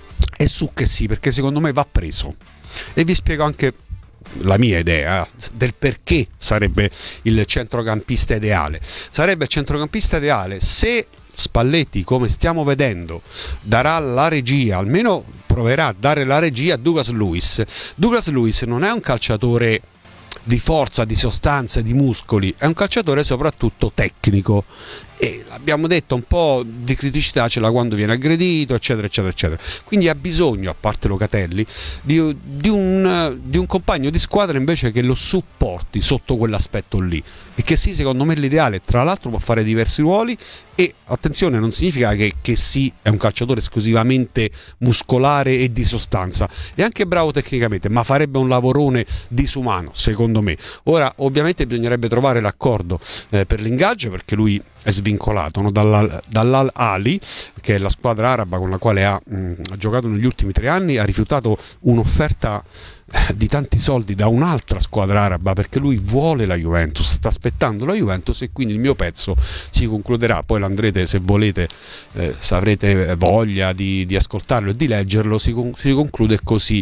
è su che sì, perché secondo me va preso, e vi spiego anche la mia idea del perché sarebbe il centrocampista ideale. Sarebbe il centrocampista ideale se Spalletti, come stiamo vedendo, darà la regia, almeno proverà a dare la regia a Douglas Luiz. Douglas Luiz non è un calciatore di forza, di sostanza, di muscoli, è un calciatore soprattutto tecnico, e l'abbiamo detto, un po' di criticità ce l'ha quando viene aggredito, eccetera eccetera eccetera. Quindi ha bisogno, a parte Locatelli, di, di, un, di un compagno di squadra invece che lo supporti sotto quell'aspetto lì, e che sì, secondo me è l'ideale. Tra l'altro può fare diversi ruoli, e attenzione, non significa che, che sì è un calciatore esclusivamente muscolare e di sostanza, è anche bravo tecnicamente, ma farebbe un lavorone disumano secondo me. Ora ovviamente bisognerebbe trovare l'accordo eh, per l'ingaggio, perché lui è svincolato, no? Dall'Al, dall'Al Ali, che è la squadra araba con la quale ha, mh, ha giocato negli ultimi tre anni, ha rifiutato un'offerta di tanti soldi da un'altra squadra araba, perché lui vuole la Juventus, sta aspettando la Juventus, e quindi il mio pezzo si concluderà, poi l'andrete, se volete, eh, se avrete voglia di, di ascoltarlo e di leggerlo, si, con, si conclude così,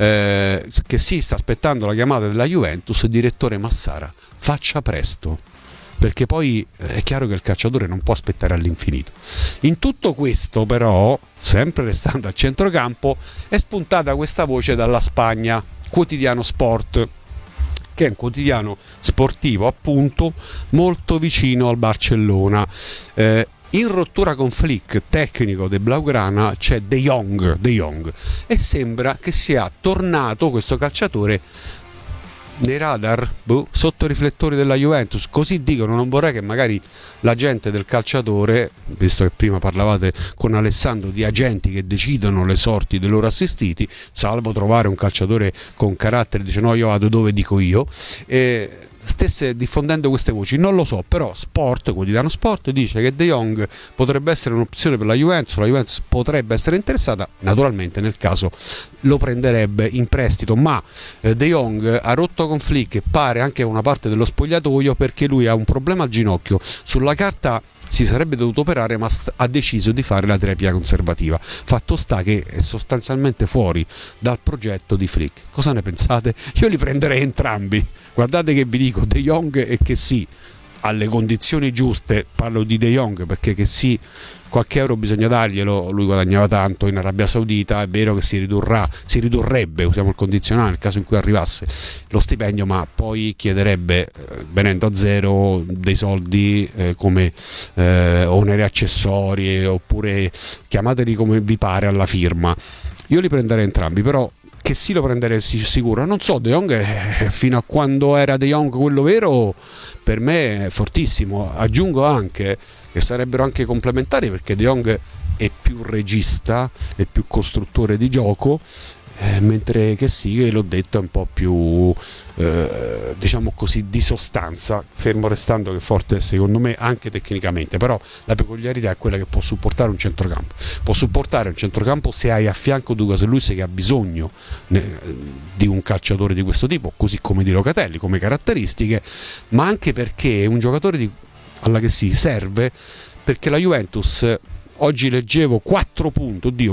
eh, che si sta aspettando la chiamata della Juventus, direttore Massara, faccia presto, perché poi è chiaro che il calciatore non può aspettare all'infinito. In tutto questo però, sempre restando al centrocampo, è spuntata questa voce dalla Spagna, Quotidiano Sport, che è un quotidiano sportivo appunto molto vicino al Barcellona. Eh, in rottura con Flick, tecnico del Blaugrana, c'è De Jong, De Jong, e sembra che sia tornato questo calciatore nei radar, boh, sotto i riflettori della Juventus, così dicono. Non vorrei che magari la gente del calciatore, visto che prima parlavate con Alessandro di agenti che decidono le sorti dei loro assistiti, salvo trovare un calciatore con carattere, dice no, io vado dove dico io, e stesse diffondendo queste voci, non lo so. Però Sport, Quotidiano Sport, dice che De Jong potrebbe essere un'opzione per la Juventus, la Juventus potrebbe essere interessata, naturalmente nel caso lo prenderebbe in prestito, ma eh, De Jong ha rotto con Flick e pare anche una parte dello spogliatoio, perché lui ha un problema al ginocchio. Sulla carta si sarebbe dovuto operare, ma st- ha deciso di fare la terapia conservativa. Fatto sta che è sostanzialmente fuori dal progetto di Flick. Cosa ne pensate? Io li prenderei entrambi. Guardate che vi dico, De Jong, e che sì, alle condizioni giuste, parlo di De Jong perché che sì, qualche euro bisogna darglielo, lui guadagnava tanto in Arabia Saudita, è vero che si ridurrà, si ridurrebbe, usiamo il condizionale nel caso in cui arrivasse lo stipendio, ma poi chiederebbe, eh, venendo a zero, dei soldi eh, come eh, oneri accessori, oppure chiamateli come vi pare alla firma. Io li prenderei entrambi, però che sì, lo prenderei sicuro. Non so, De Jong eh, fino a quando era De Jong quello vero, per me è fortissimo. Aggiungo anche che sarebbero anche complementari, perché De Jong è più regista, è più costruttore di gioco, eh, mentre che sì, l'ho detto, è un po' più eh, diciamo così di sostanza, fermo restando che forte secondo me anche tecnicamente. Però la peculiarità è quella che può supportare un centrocampo, può supportare un centrocampo se hai a fianco Douglas Luiz, che ha bisogno ne, di un calciatore di questo tipo, così come di Locatelli come caratteristiche, ma anche perché è un giocatore di, alla che si serve, perché la Juventus oggi leggevo quattro punti, oddio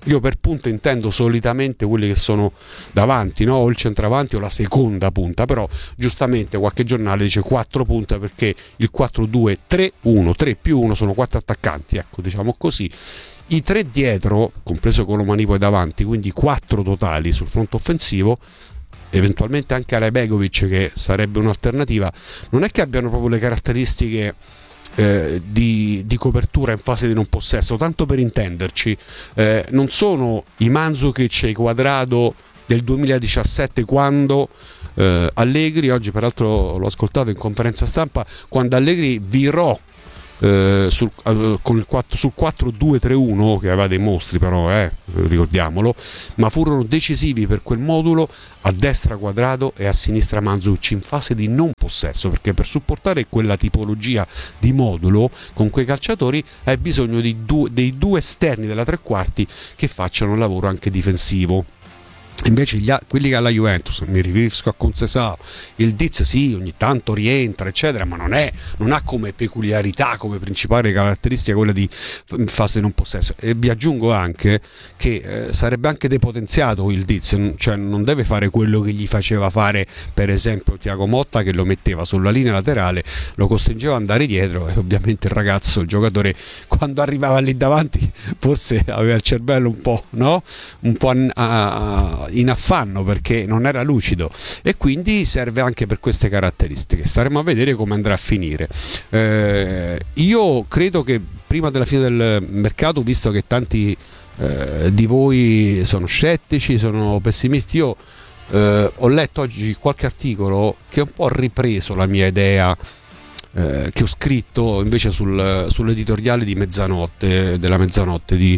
Io per punta intendo solitamente quelli che sono davanti, no? O il centravanti o la seconda punta, però giustamente qualche giornale dice quattro punte perché il quattro due tre uno, tre più uno sono quattro attaccanti, ecco, diciamo così. I tre dietro, compreso Colomani poi davanti, quindi quattro totali sul fronte offensivo, eventualmente anche Alejbegovic che sarebbe un'alternativa, non è che abbiano proprio le caratteristiche Eh, di, di copertura in fase di non possesso, tanto per intenderci, eh, non sono i Mandzukic e i Quadrado del duemiladiciassette, quando eh, Allegri, oggi peraltro l'ho ascoltato in conferenza stampa, quando Allegri virò eh, sul, eh, con il quattro, sul quattro due tre uno, che aveva dei mostri però, eh, ricordiamolo, ma furono decisivi per quel modulo a destra Quadrado e a sinistra Mandzukic in fase di non possesso, perché per supportare quella tipologia di modulo con quei calciatori hai bisogno di due, dei due esterni della tre quarti che facciano un lavoro anche difensivo. Invece gli, quelli che ha la Juventus, mi riferisco a Conceição, il Diz sì, ogni tanto rientra eccetera, ma non è, non ha come peculiarità, come principale caratteristica quella di fase non possesso. E vi aggiungo anche che eh, sarebbe anche depotenziato il Diz, cioè non deve fare quello che gli faceva fare per esempio Thiago Motta, che lo metteva sulla linea laterale, lo costringeva ad andare dietro, e ovviamente il ragazzo, il giocatore, quando arrivava lì davanti forse aveva il cervello un po', no? un po' a, a, in affanno, perché non era lucido, e quindi serve anche per queste caratteristiche. Staremo a vedere come andrà a finire. Eh, io credo che prima della fine del mercato, visto che tanti eh, di voi sono scettici, sono pessimisti, io eh, ho letto oggi qualche articolo che ha un po' ripreso la mia idea Eh, che ho scritto invece sul, sull'editoriale di mezzanotte, della mezzanotte di,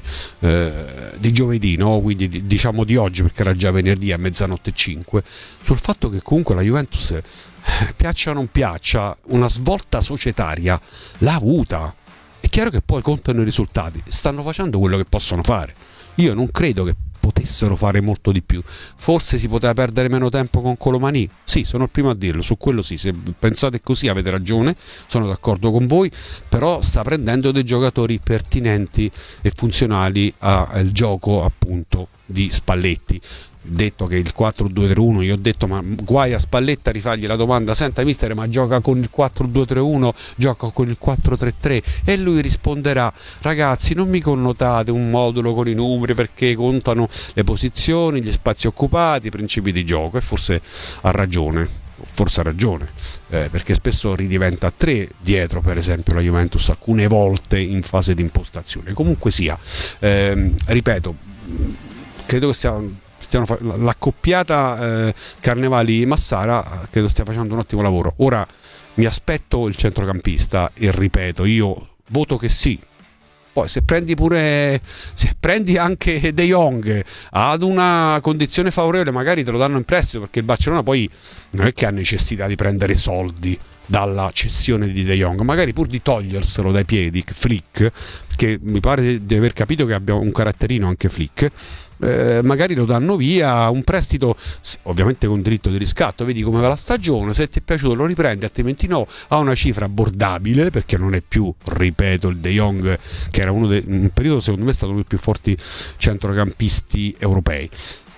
eh, di giovedì, no? Quindi di, diciamo di oggi, perché era già venerdì a mezzanotte e cinque, sul fatto che comunque la Juventus, eh, piaccia o non piaccia, una svolta societaria l'ha avuta. È chiaro che poi contano i risultati, stanno facendo quello che possono fare. Io non credo che potessero fare molto di più. Forse si poteva perdere meno tempo con Colomani, sì, sono il primo a dirlo, su quello sì, se pensate così avete ragione, sono d'accordo con voi, però sta prendendo dei giocatori pertinenti e funzionali al gioco appunto di Spalletti. Detto che il quattro due tre uno, io ho detto ma guai a Spalletta rifargli la domanda, senta mister, ma gioca con il quattro due tre uno, gioca con il quattro tre tre, e lui risponderà: ragazzi, non mi connotate un modulo con i numeri, perché contano le posizioni, gli spazi occupati, i principi di gioco. E forse ha ragione, forse ha ragione, eh, perché spesso ridiventa tre dietro, per esempio la Juventus alcune volte in fase di impostazione. Comunque sia, eh, ripeto, credo che sia stiano fa- l'accoppiata eh, Carnevali-Massara credo stia facendo un ottimo lavoro. Ora mi aspetto il centrocampista e ripeto, io voto che sì. Poi se prendi pure se prendi anche De Jong ad una condizione favorevole, magari te lo danno in prestito, perché il Barcellona poi non è che ha necessità di prendere soldi dalla cessione di De Jong, magari pur di toglierselo dai piedi Flick, perché mi pare di aver capito che abbia un caratterino anche Flick. Eh, magari lo danno via, un prestito ovviamente con diritto di riscatto, vedi come va la stagione, se ti è piaciuto lo riprendi, altrimenti no, ha una cifra abbordabile, perché non è più, ripeto, il De Jong che era uno in un periodo secondo me è stato uno dei più forti centrocampisti europei.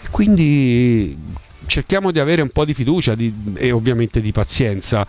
Quindi cerchiamo di avere un po' di fiducia di, e ovviamente di pazienza.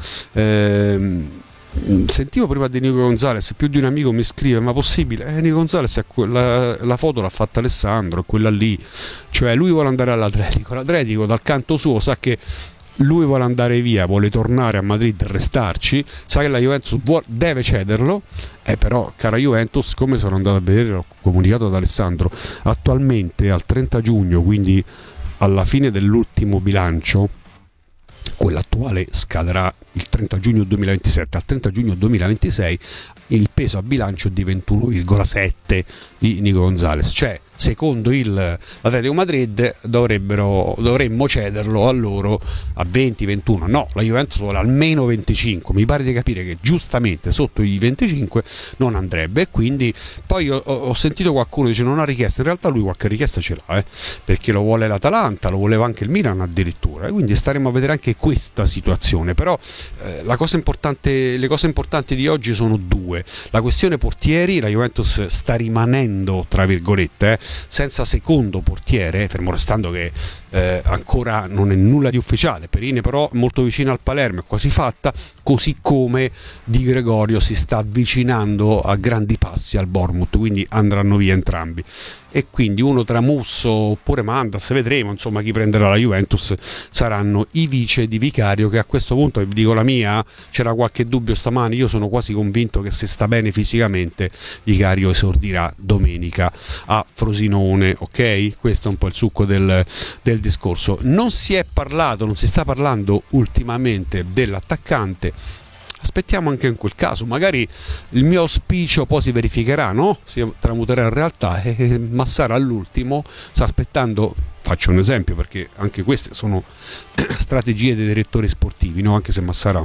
eh, Sentivo prima di Nico Gonzalez, più di un amico mi scrive: ma possibile? Eh, Nico Gonzalez, la, la foto l'ha fatta Alessandro, è quella lì, cioè lui vuole andare all'Atletico, l'Atletico dal canto suo sa che lui vuole andare via, vuole tornare a Madrid e restarci, sa che la Juventus vuole, deve cederlo, e eh, però cara Juventus, come sono andato a vedere, l'ho comunicato ad Alessandro, attualmente al trenta giugno, quindi alla fine dell'ultimo bilancio, quello attuale scadrà il trenta giugno duemilaventisette, al trenta giugno duemilaventisei il peso a bilancio è di ventuno virgola sette di Nico Gonzalez, cioè secondo il Atletico Madrid dovrebbero, dovremmo cederlo a loro a venti ventuno, no, la Juventus vuole almeno venticinque, mi pare di capire che giustamente sotto i venticinque non andrebbe, e quindi poi ho, ho sentito qualcuno dice non ha richiesta, in realtà lui qualche richiesta ce l'ha, eh, perché lo vuole l'Atalanta, lo voleva anche il Milan addirittura, e quindi staremo a vedere anche questa situazione. Però eh, la cosa importante, le cose importanti di oggi sono due. La questione portieri, la Juventus sta rimanendo tra virgolette eh, senza secondo portiere, fermo restando che eh, ancora non è nulla di ufficiale. Perin però molto vicino al Palermo, è quasi fatta, così come Di Gregorio si sta avvicinando a grandi passi al Bournemouth, quindi andranno via entrambi, e quindi uno tra Musso oppure Mandas, vedremo insomma chi prenderà la Juventus, saranno i vice di Vicario, che a questo punto, vi dico la mia, c'era qualche dubbio stamani, io sono quasi convinto che se sta bene fisicamente Vicario esordirà domenica a Frosinone, ok? Questo è un po' il succo del, del discorso. Non si è parlato, non si sta parlando ultimamente dell'attaccante. Aspettiamo anche in quel caso, magari il mio auspicio poi si verificherà, no? Si tramuterà in realtà, e Massara all'ultimo sta aspettando. Faccio un esempio, perché anche queste sono strategie dei direttori sportivi, no? Anche se Massara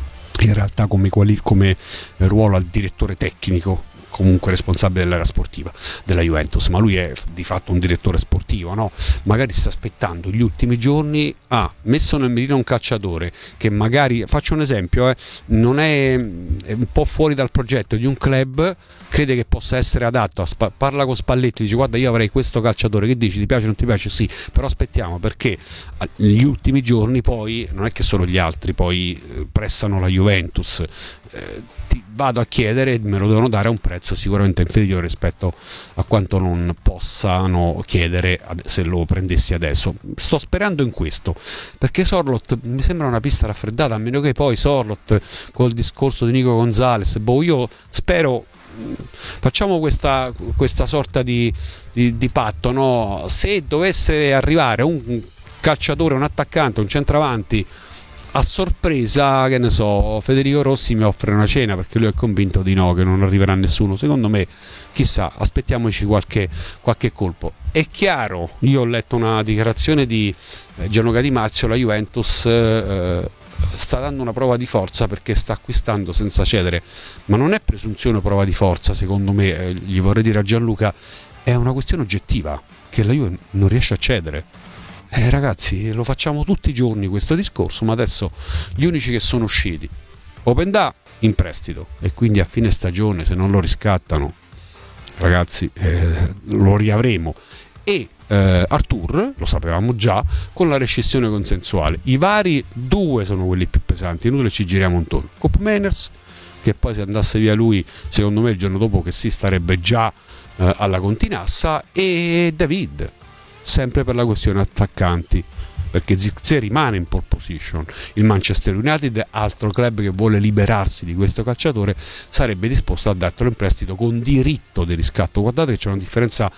in realtà come, quali, come ruolo al direttore tecnico, comunque responsabile dell'area sportiva della Juventus, ma lui è di fatto un direttore sportivo, no? Magari sta aspettando gli ultimi giorni, ha ah, messo nel mirino un calciatore che magari, faccio un esempio, eh, non è, è un po' fuori dal progetto di un club, crede che possa essere adatto, spa- parla con Spalletti, dice guarda io avrei questo calciatore, che dici, ti piace o non ti piace? Sì, però aspettiamo, perché negli ultimi giorni poi non è che solo gli altri poi eh, pressano la Juventus, eh, ti vado a chiedere e me lo devono dare a un prezzo sicuramente inferiore rispetto a quanto non possano chiedere se lo prendessi adesso. Sto sperando in questo, perché Sorloth mi sembra una pista raffreddata, a meno che poi Sorloth col discorso di Nico Gonzalez, boh, io spero, facciamo questa, questa sorta di, di, di patto, no? Se dovesse arrivare un calciatore, un attaccante, un centravanti a sorpresa, che ne so, Federico Rossi mi offre una cena, perché lui è convinto di no, che non arriverà nessuno. Secondo me, chissà, aspettiamoci qualche, qualche colpo. È chiaro, io ho letto una dichiarazione di eh, Gianluca Di Marzio, la Juventus eh, sta dando una prova di forza perché sta acquistando senza cedere, ma non è presunzione prova di forza, secondo me, eh, gli vorrei dire a Gianluca, è una questione oggettiva, che la Juve non riesce a cedere. Eh, ragazzi, lo facciamo tutti i giorni questo discorso, ma adesso gli unici che sono usciti, Openda in prestito, e quindi a fine stagione se non lo riscattano, ragazzi, eh, lo riavremo, e eh, Artur, lo sapevamo già, con la rescissione consensuale. I vari due sono quelli più pesanti, inutile ci giriamo intorno. Koop Meiners, che poi se andasse via lui, secondo me il giorno dopo che si starebbe già eh, alla Continassa, e David, sempre per la questione attaccanti, perché Zirkzee rimane in pole position. Il Manchester United, altro club che vuole liberarsi di questo calciatore, sarebbe disposto a dartelo in prestito con diritto di riscatto. Guardate che c'è una differenza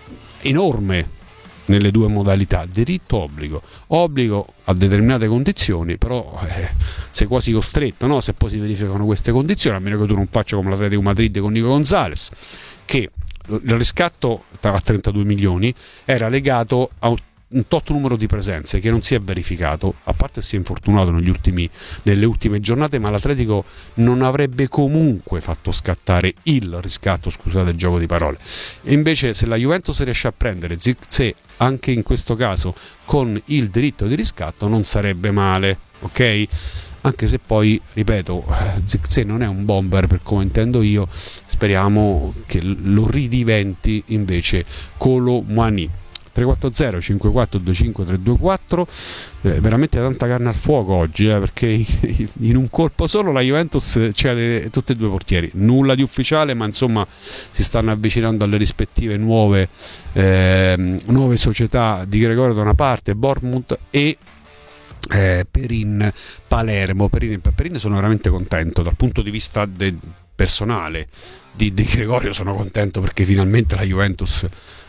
enorme nelle due modalità, diritto obbligo, obbligo a determinate condizioni, però eh, sei quasi costretto, no? Se poi si verificano queste condizioni, a meno che tu non faccia come l'Atletico Madrid con Nico Gonzalez, che il riscatto a trentadue milioni era legato a un tot numero di presenze che non si è verificato, a parte si è infortunato negli ultimi, nelle ultime giornate, ma l'Atletico non avrebbe comunque fatto scattare il riscatto, scusate il gioco di parole. E invece se la Juventus riesce a prendere Zirkzee anche in questo caso con il diritto di riscatto, non sarebbe male, ok? Anche se poi, ripeto, Zirkzee non è un bomber per come intendo io, speriamo che lo ridiventi invece Kolo Muani. tre quattro zero cinque quattro due cinque tre due quattro, eh, veramente tanta carne al fuoco oggi, eh, perché in un colpo solo la Juventus cede tutti e due i portieri, nulla di ufficiale, ma insomma si stanno avvicinando alle rispettive nuove, eh, nuove società di Gregorio da una parte, Bournemouth, e Eh, Perin Palermo. Perin, Perin sono veramente contento dal punto di vista de, personale di, di Gregorio, sono contento perché finalmente la Juventus,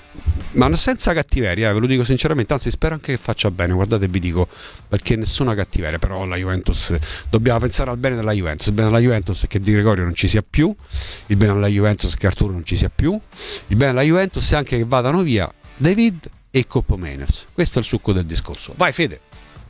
ma senza cattiveria, eh, ve lo dico sinceramente, anzi spero anche che faccia bene, guardate, vi dico, perché nessuna cattiveria, però la Juventus, dobbiamo pensare al bene della Juventus. Il bene della Juventus è che Di Gregorio non ci sia più, il bene della Juventus è che Arturo non ci sia più, il bene della Juventus è anche che vadano via David e Koop Meiners. Questo è il succo del discorso. Vai Fede.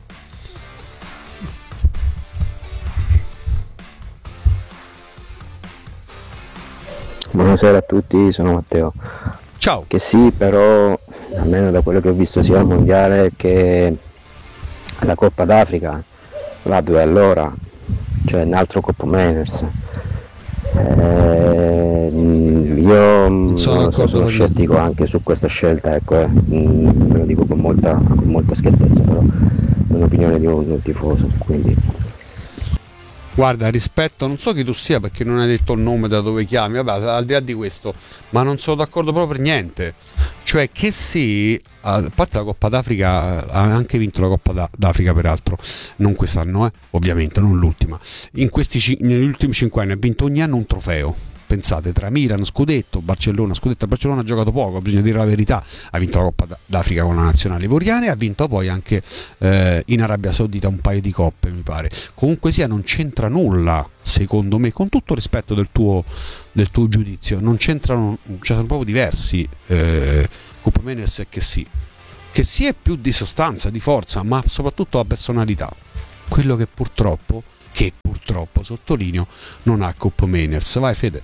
Buonasera a tutti, sono Matteo. Ciao. Che sì, però almeno da quello che ho visto sia al mondiale che la Coppa d'Africa, la due all'ora, cioè un altro Coppa Miners. Eh, io non so, sono scettico anche su questa scelta, ecco, eh. Me lo dico con molta, con molta schiettezza, però è un'opinione di un, di un tifoso, quindi. Guarda, rispetto, non so chi tu sia perché non hai detto il nome da dove chiami, vabbè, al di là di questo, ma non sono d'accordo proprio per niente. Cioè che sì, a parte la Coppa d'Africa, ha anche vinto la Coppa d'Africa peraltro, non quest'anno, eh, ovviamente, non l'ultima. In questi, negli ultimi cinque anni ha vinto ogni anno un trofeo. Pensate, tra Milan, Scudetto, Barcellona, Scudetto, Barcellona ha giocato poco, bisogna dire la verità, ha vinto la Coppa d'Africa con la nazionale ivoriana e ha vinto poi anche eh, in Arabia Saudita un paio di coppe, mi pare. Comunque sia, non c'entra nulla, secondo me, con tutto rispetto del tuo, del tuo giudizio, non c'entrano, cioè sono proprio diversi eh, Coppa Meners e che sì. Che sì è più di sostanza, di forza, ma soprattutto la personalità. Quello che purtroppo, che purtroppo, sottolineo, non ha Coppa Meners. Vai Fede.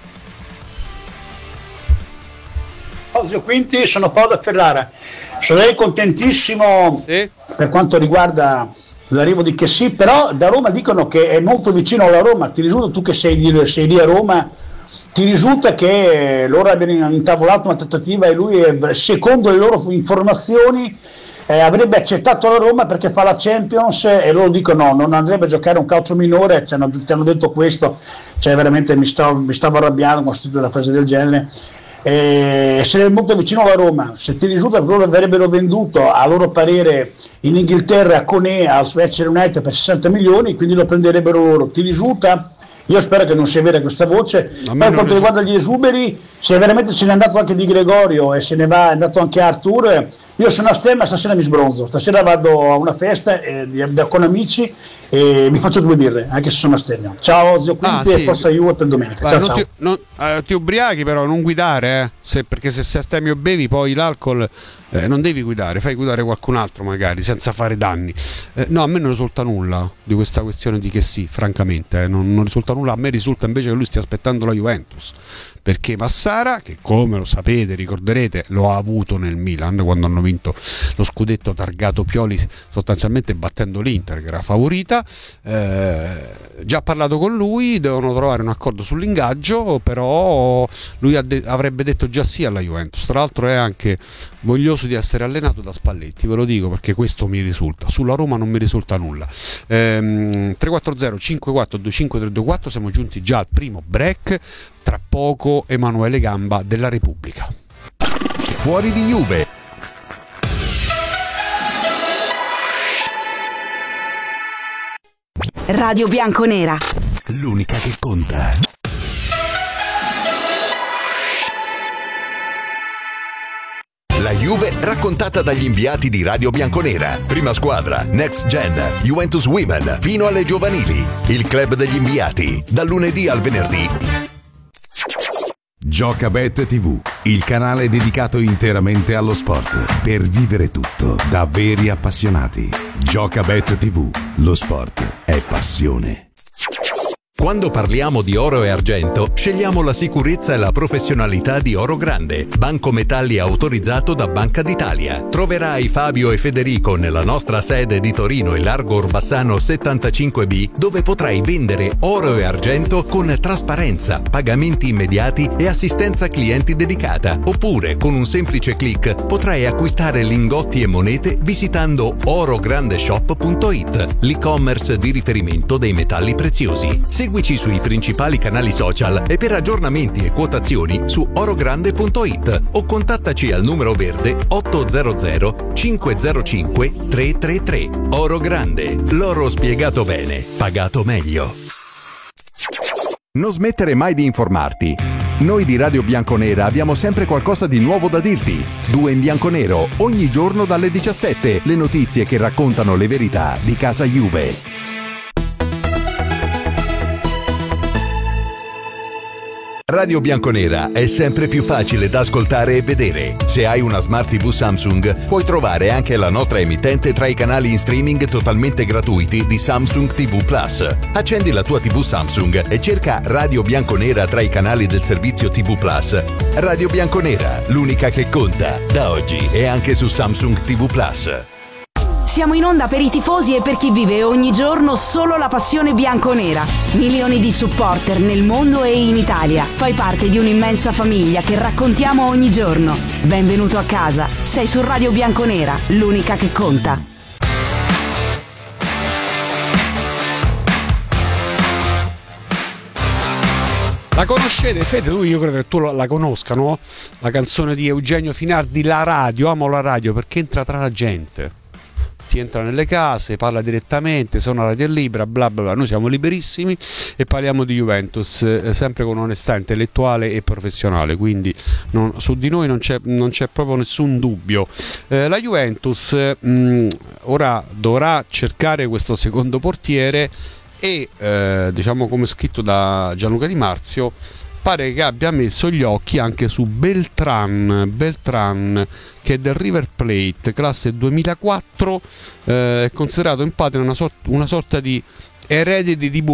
Ozio Quinti, sono Paolo da Ferrara. Sarei contentissimo sì. per quanto riguarda l'arrivo di Chessy, però da Roma dicono che è molto vicino alla Roma. Ti risulta, tu che sei di, sei lì a Roma, ti risulta che loro abbiano intavolato una trattativa e lui, secondo le loro informazioni, eh, avrebbe accettato la Roma perché fa la Champions e loro dicono no, non andrebbe a giocare un calcio minore, ci hanno, ci hanno detto questo, cioè veramente mi stavo, mi stavo arrabbiando quando ho sentito una frase del genere. Eh, sarebbe molto vicino alla Roma. Se ti risulta che loro avrebbero venduto a loro parere in Inghilterra Koné al Manchester United per sessanta milioni, quindi lo prenderebbero loro. Ti risulta? Io spero che non sia vera questa voce. Poi per quanto riguarda gli esuberi, se veramente se n'è andato anche Di Gregorio e se ne va, è andato anche Arthur, io sono a Stemma, stasera mi sbronzo, stasera vado a una festa eh, con amici e mi faccio due birre, anche se sono a Stemma. Ciao Ozio Quinti ah, sì. e forza Juve per domenica. Vai, ciao, non ciao. Ti, non, eh, ti ubriachi però, non guidare, eh, se, perché se sei a Stemma o bevi poi l'alcol eh, non devi guidare, fai guidare qualcun altro magari, senza fare danni. Eh, no, a me non risulta nulla di questa questione di che sì, francamente, eh, non, non risulta nulla. A me risulta invece che lui stia aspettando la Juventus, perché Massara, che come lo sapete, ricorderete, lo ha avuto nel Milan quando hanno vinto lo scudetto targato Pioli sostanzialmente battendo l'Inter che era favorita, eh, già parlato con lui, devono trovare un accordo sull'ingaggio, però lui de- avrebbe detto già sì alla Juventus. Tra l'altro è anche voglioso di essere allenato da Spalletti, ve lo dico perché questo mi risulta. Sulla Roma non mi risulta nulla. ehm, tre quattro zero cinque quattro due cinque tre due quattro, siamo giunti già al primo break. Tra poco Emanuele Gamba della Repubblica. Fuori di Juve. Radio Bianconera, l'unica che conta. La Juve raccontata dagli inviati di Radio Bianconera. Prima squadra, Next Gen, Juventus Women, fino alle giovanili. Il club degli inviati, dal lunedì al venerdì. Giocabet tivù, il canale dedicato interamente allo sport. Per vivere tutto da veri appassionati. Giocabet tivù, lo sport è passione. Quando parliamo di oro e argento, scegliamo la sicurezza e la professionalità di Oro Grande, banco metalli autorizzato da Banca d'Italia. Troverai Fabio e Federico nella nostra sede di Torino e Largo Orbassano settantacinque B, dove potrai vendere oro e argento con trasparenza, pagamenti immediati e assistenza clienti dedicata. Oppure, con un semplice click, potrai acquistare lingotti e monete visitando orograndeshop punto it, l'e-commerce di riferimento dei metalli preziosi. Seguici sui principali canali social e per aggiornamenti e quotazioni su orogrande punto it o contattaci al numero verde otto zero zero cinque zero cinque tre tre tre. Oro Grande, l'oro spiegato bene, pagato meglio. Non smettere mai di informarti. Noi di Radio Bianconera abbiamo sempre qualcosa di nuovo da dirti. Due in bianco nero, ogni giorno dalle diciassette, le notizie che raccontano le verità di casa Juve. Radio Bianconera è sempre più facile da ascoltare e vedere. Se hai una Smart tivù Samsung, puoi trovare anche la nostra emittente tra i canali in streaming totalmente gratuiti di Samsung tivù Plus. Accendi la tua tivù Samsung e cerca Radio Bianconera tra i canali del servizio tivù Plus. Radio Bianconera, l'unica che conta, da oggi e anche su Samsung tivù Plus. Siamo in onda per i tifosi e per chi vive ogni giorno solo la passione bianconera. Milioni di supporter nel mondo e in Italia. Fai parte di un'immensa famiglia che raccontiamo ogni giorno. Benvenuto a casa. Sei su Radio Bianconera, l'unica che conta. La conoscete, Fede? Tu, io credo che tu la conosca, no? La canzone di Eugenio Finardi, La radio. Amo la radio perché entra tra la gente. Ti entra nelle case, parla direttamente, sono una radio libera, bla bla bla. Noi siamo liberissimi e parliamo di Juventus, eh, sempre con onestà intellettuale e professionale, quindi non, su di noi non c'è, non c'è proprio nessun dubbio. Eh, la Juventus mh, ora dovrà cercare questo secondo portiere e eh, diciamo, come scritto da Gianluca Di Marzio, pare che abbia messo gli occhi anche su Beltran, Beltran che è del River Plate, classe duemilaquattro, eh, è considerato in patria una, sort- una sorta di erede di Dibu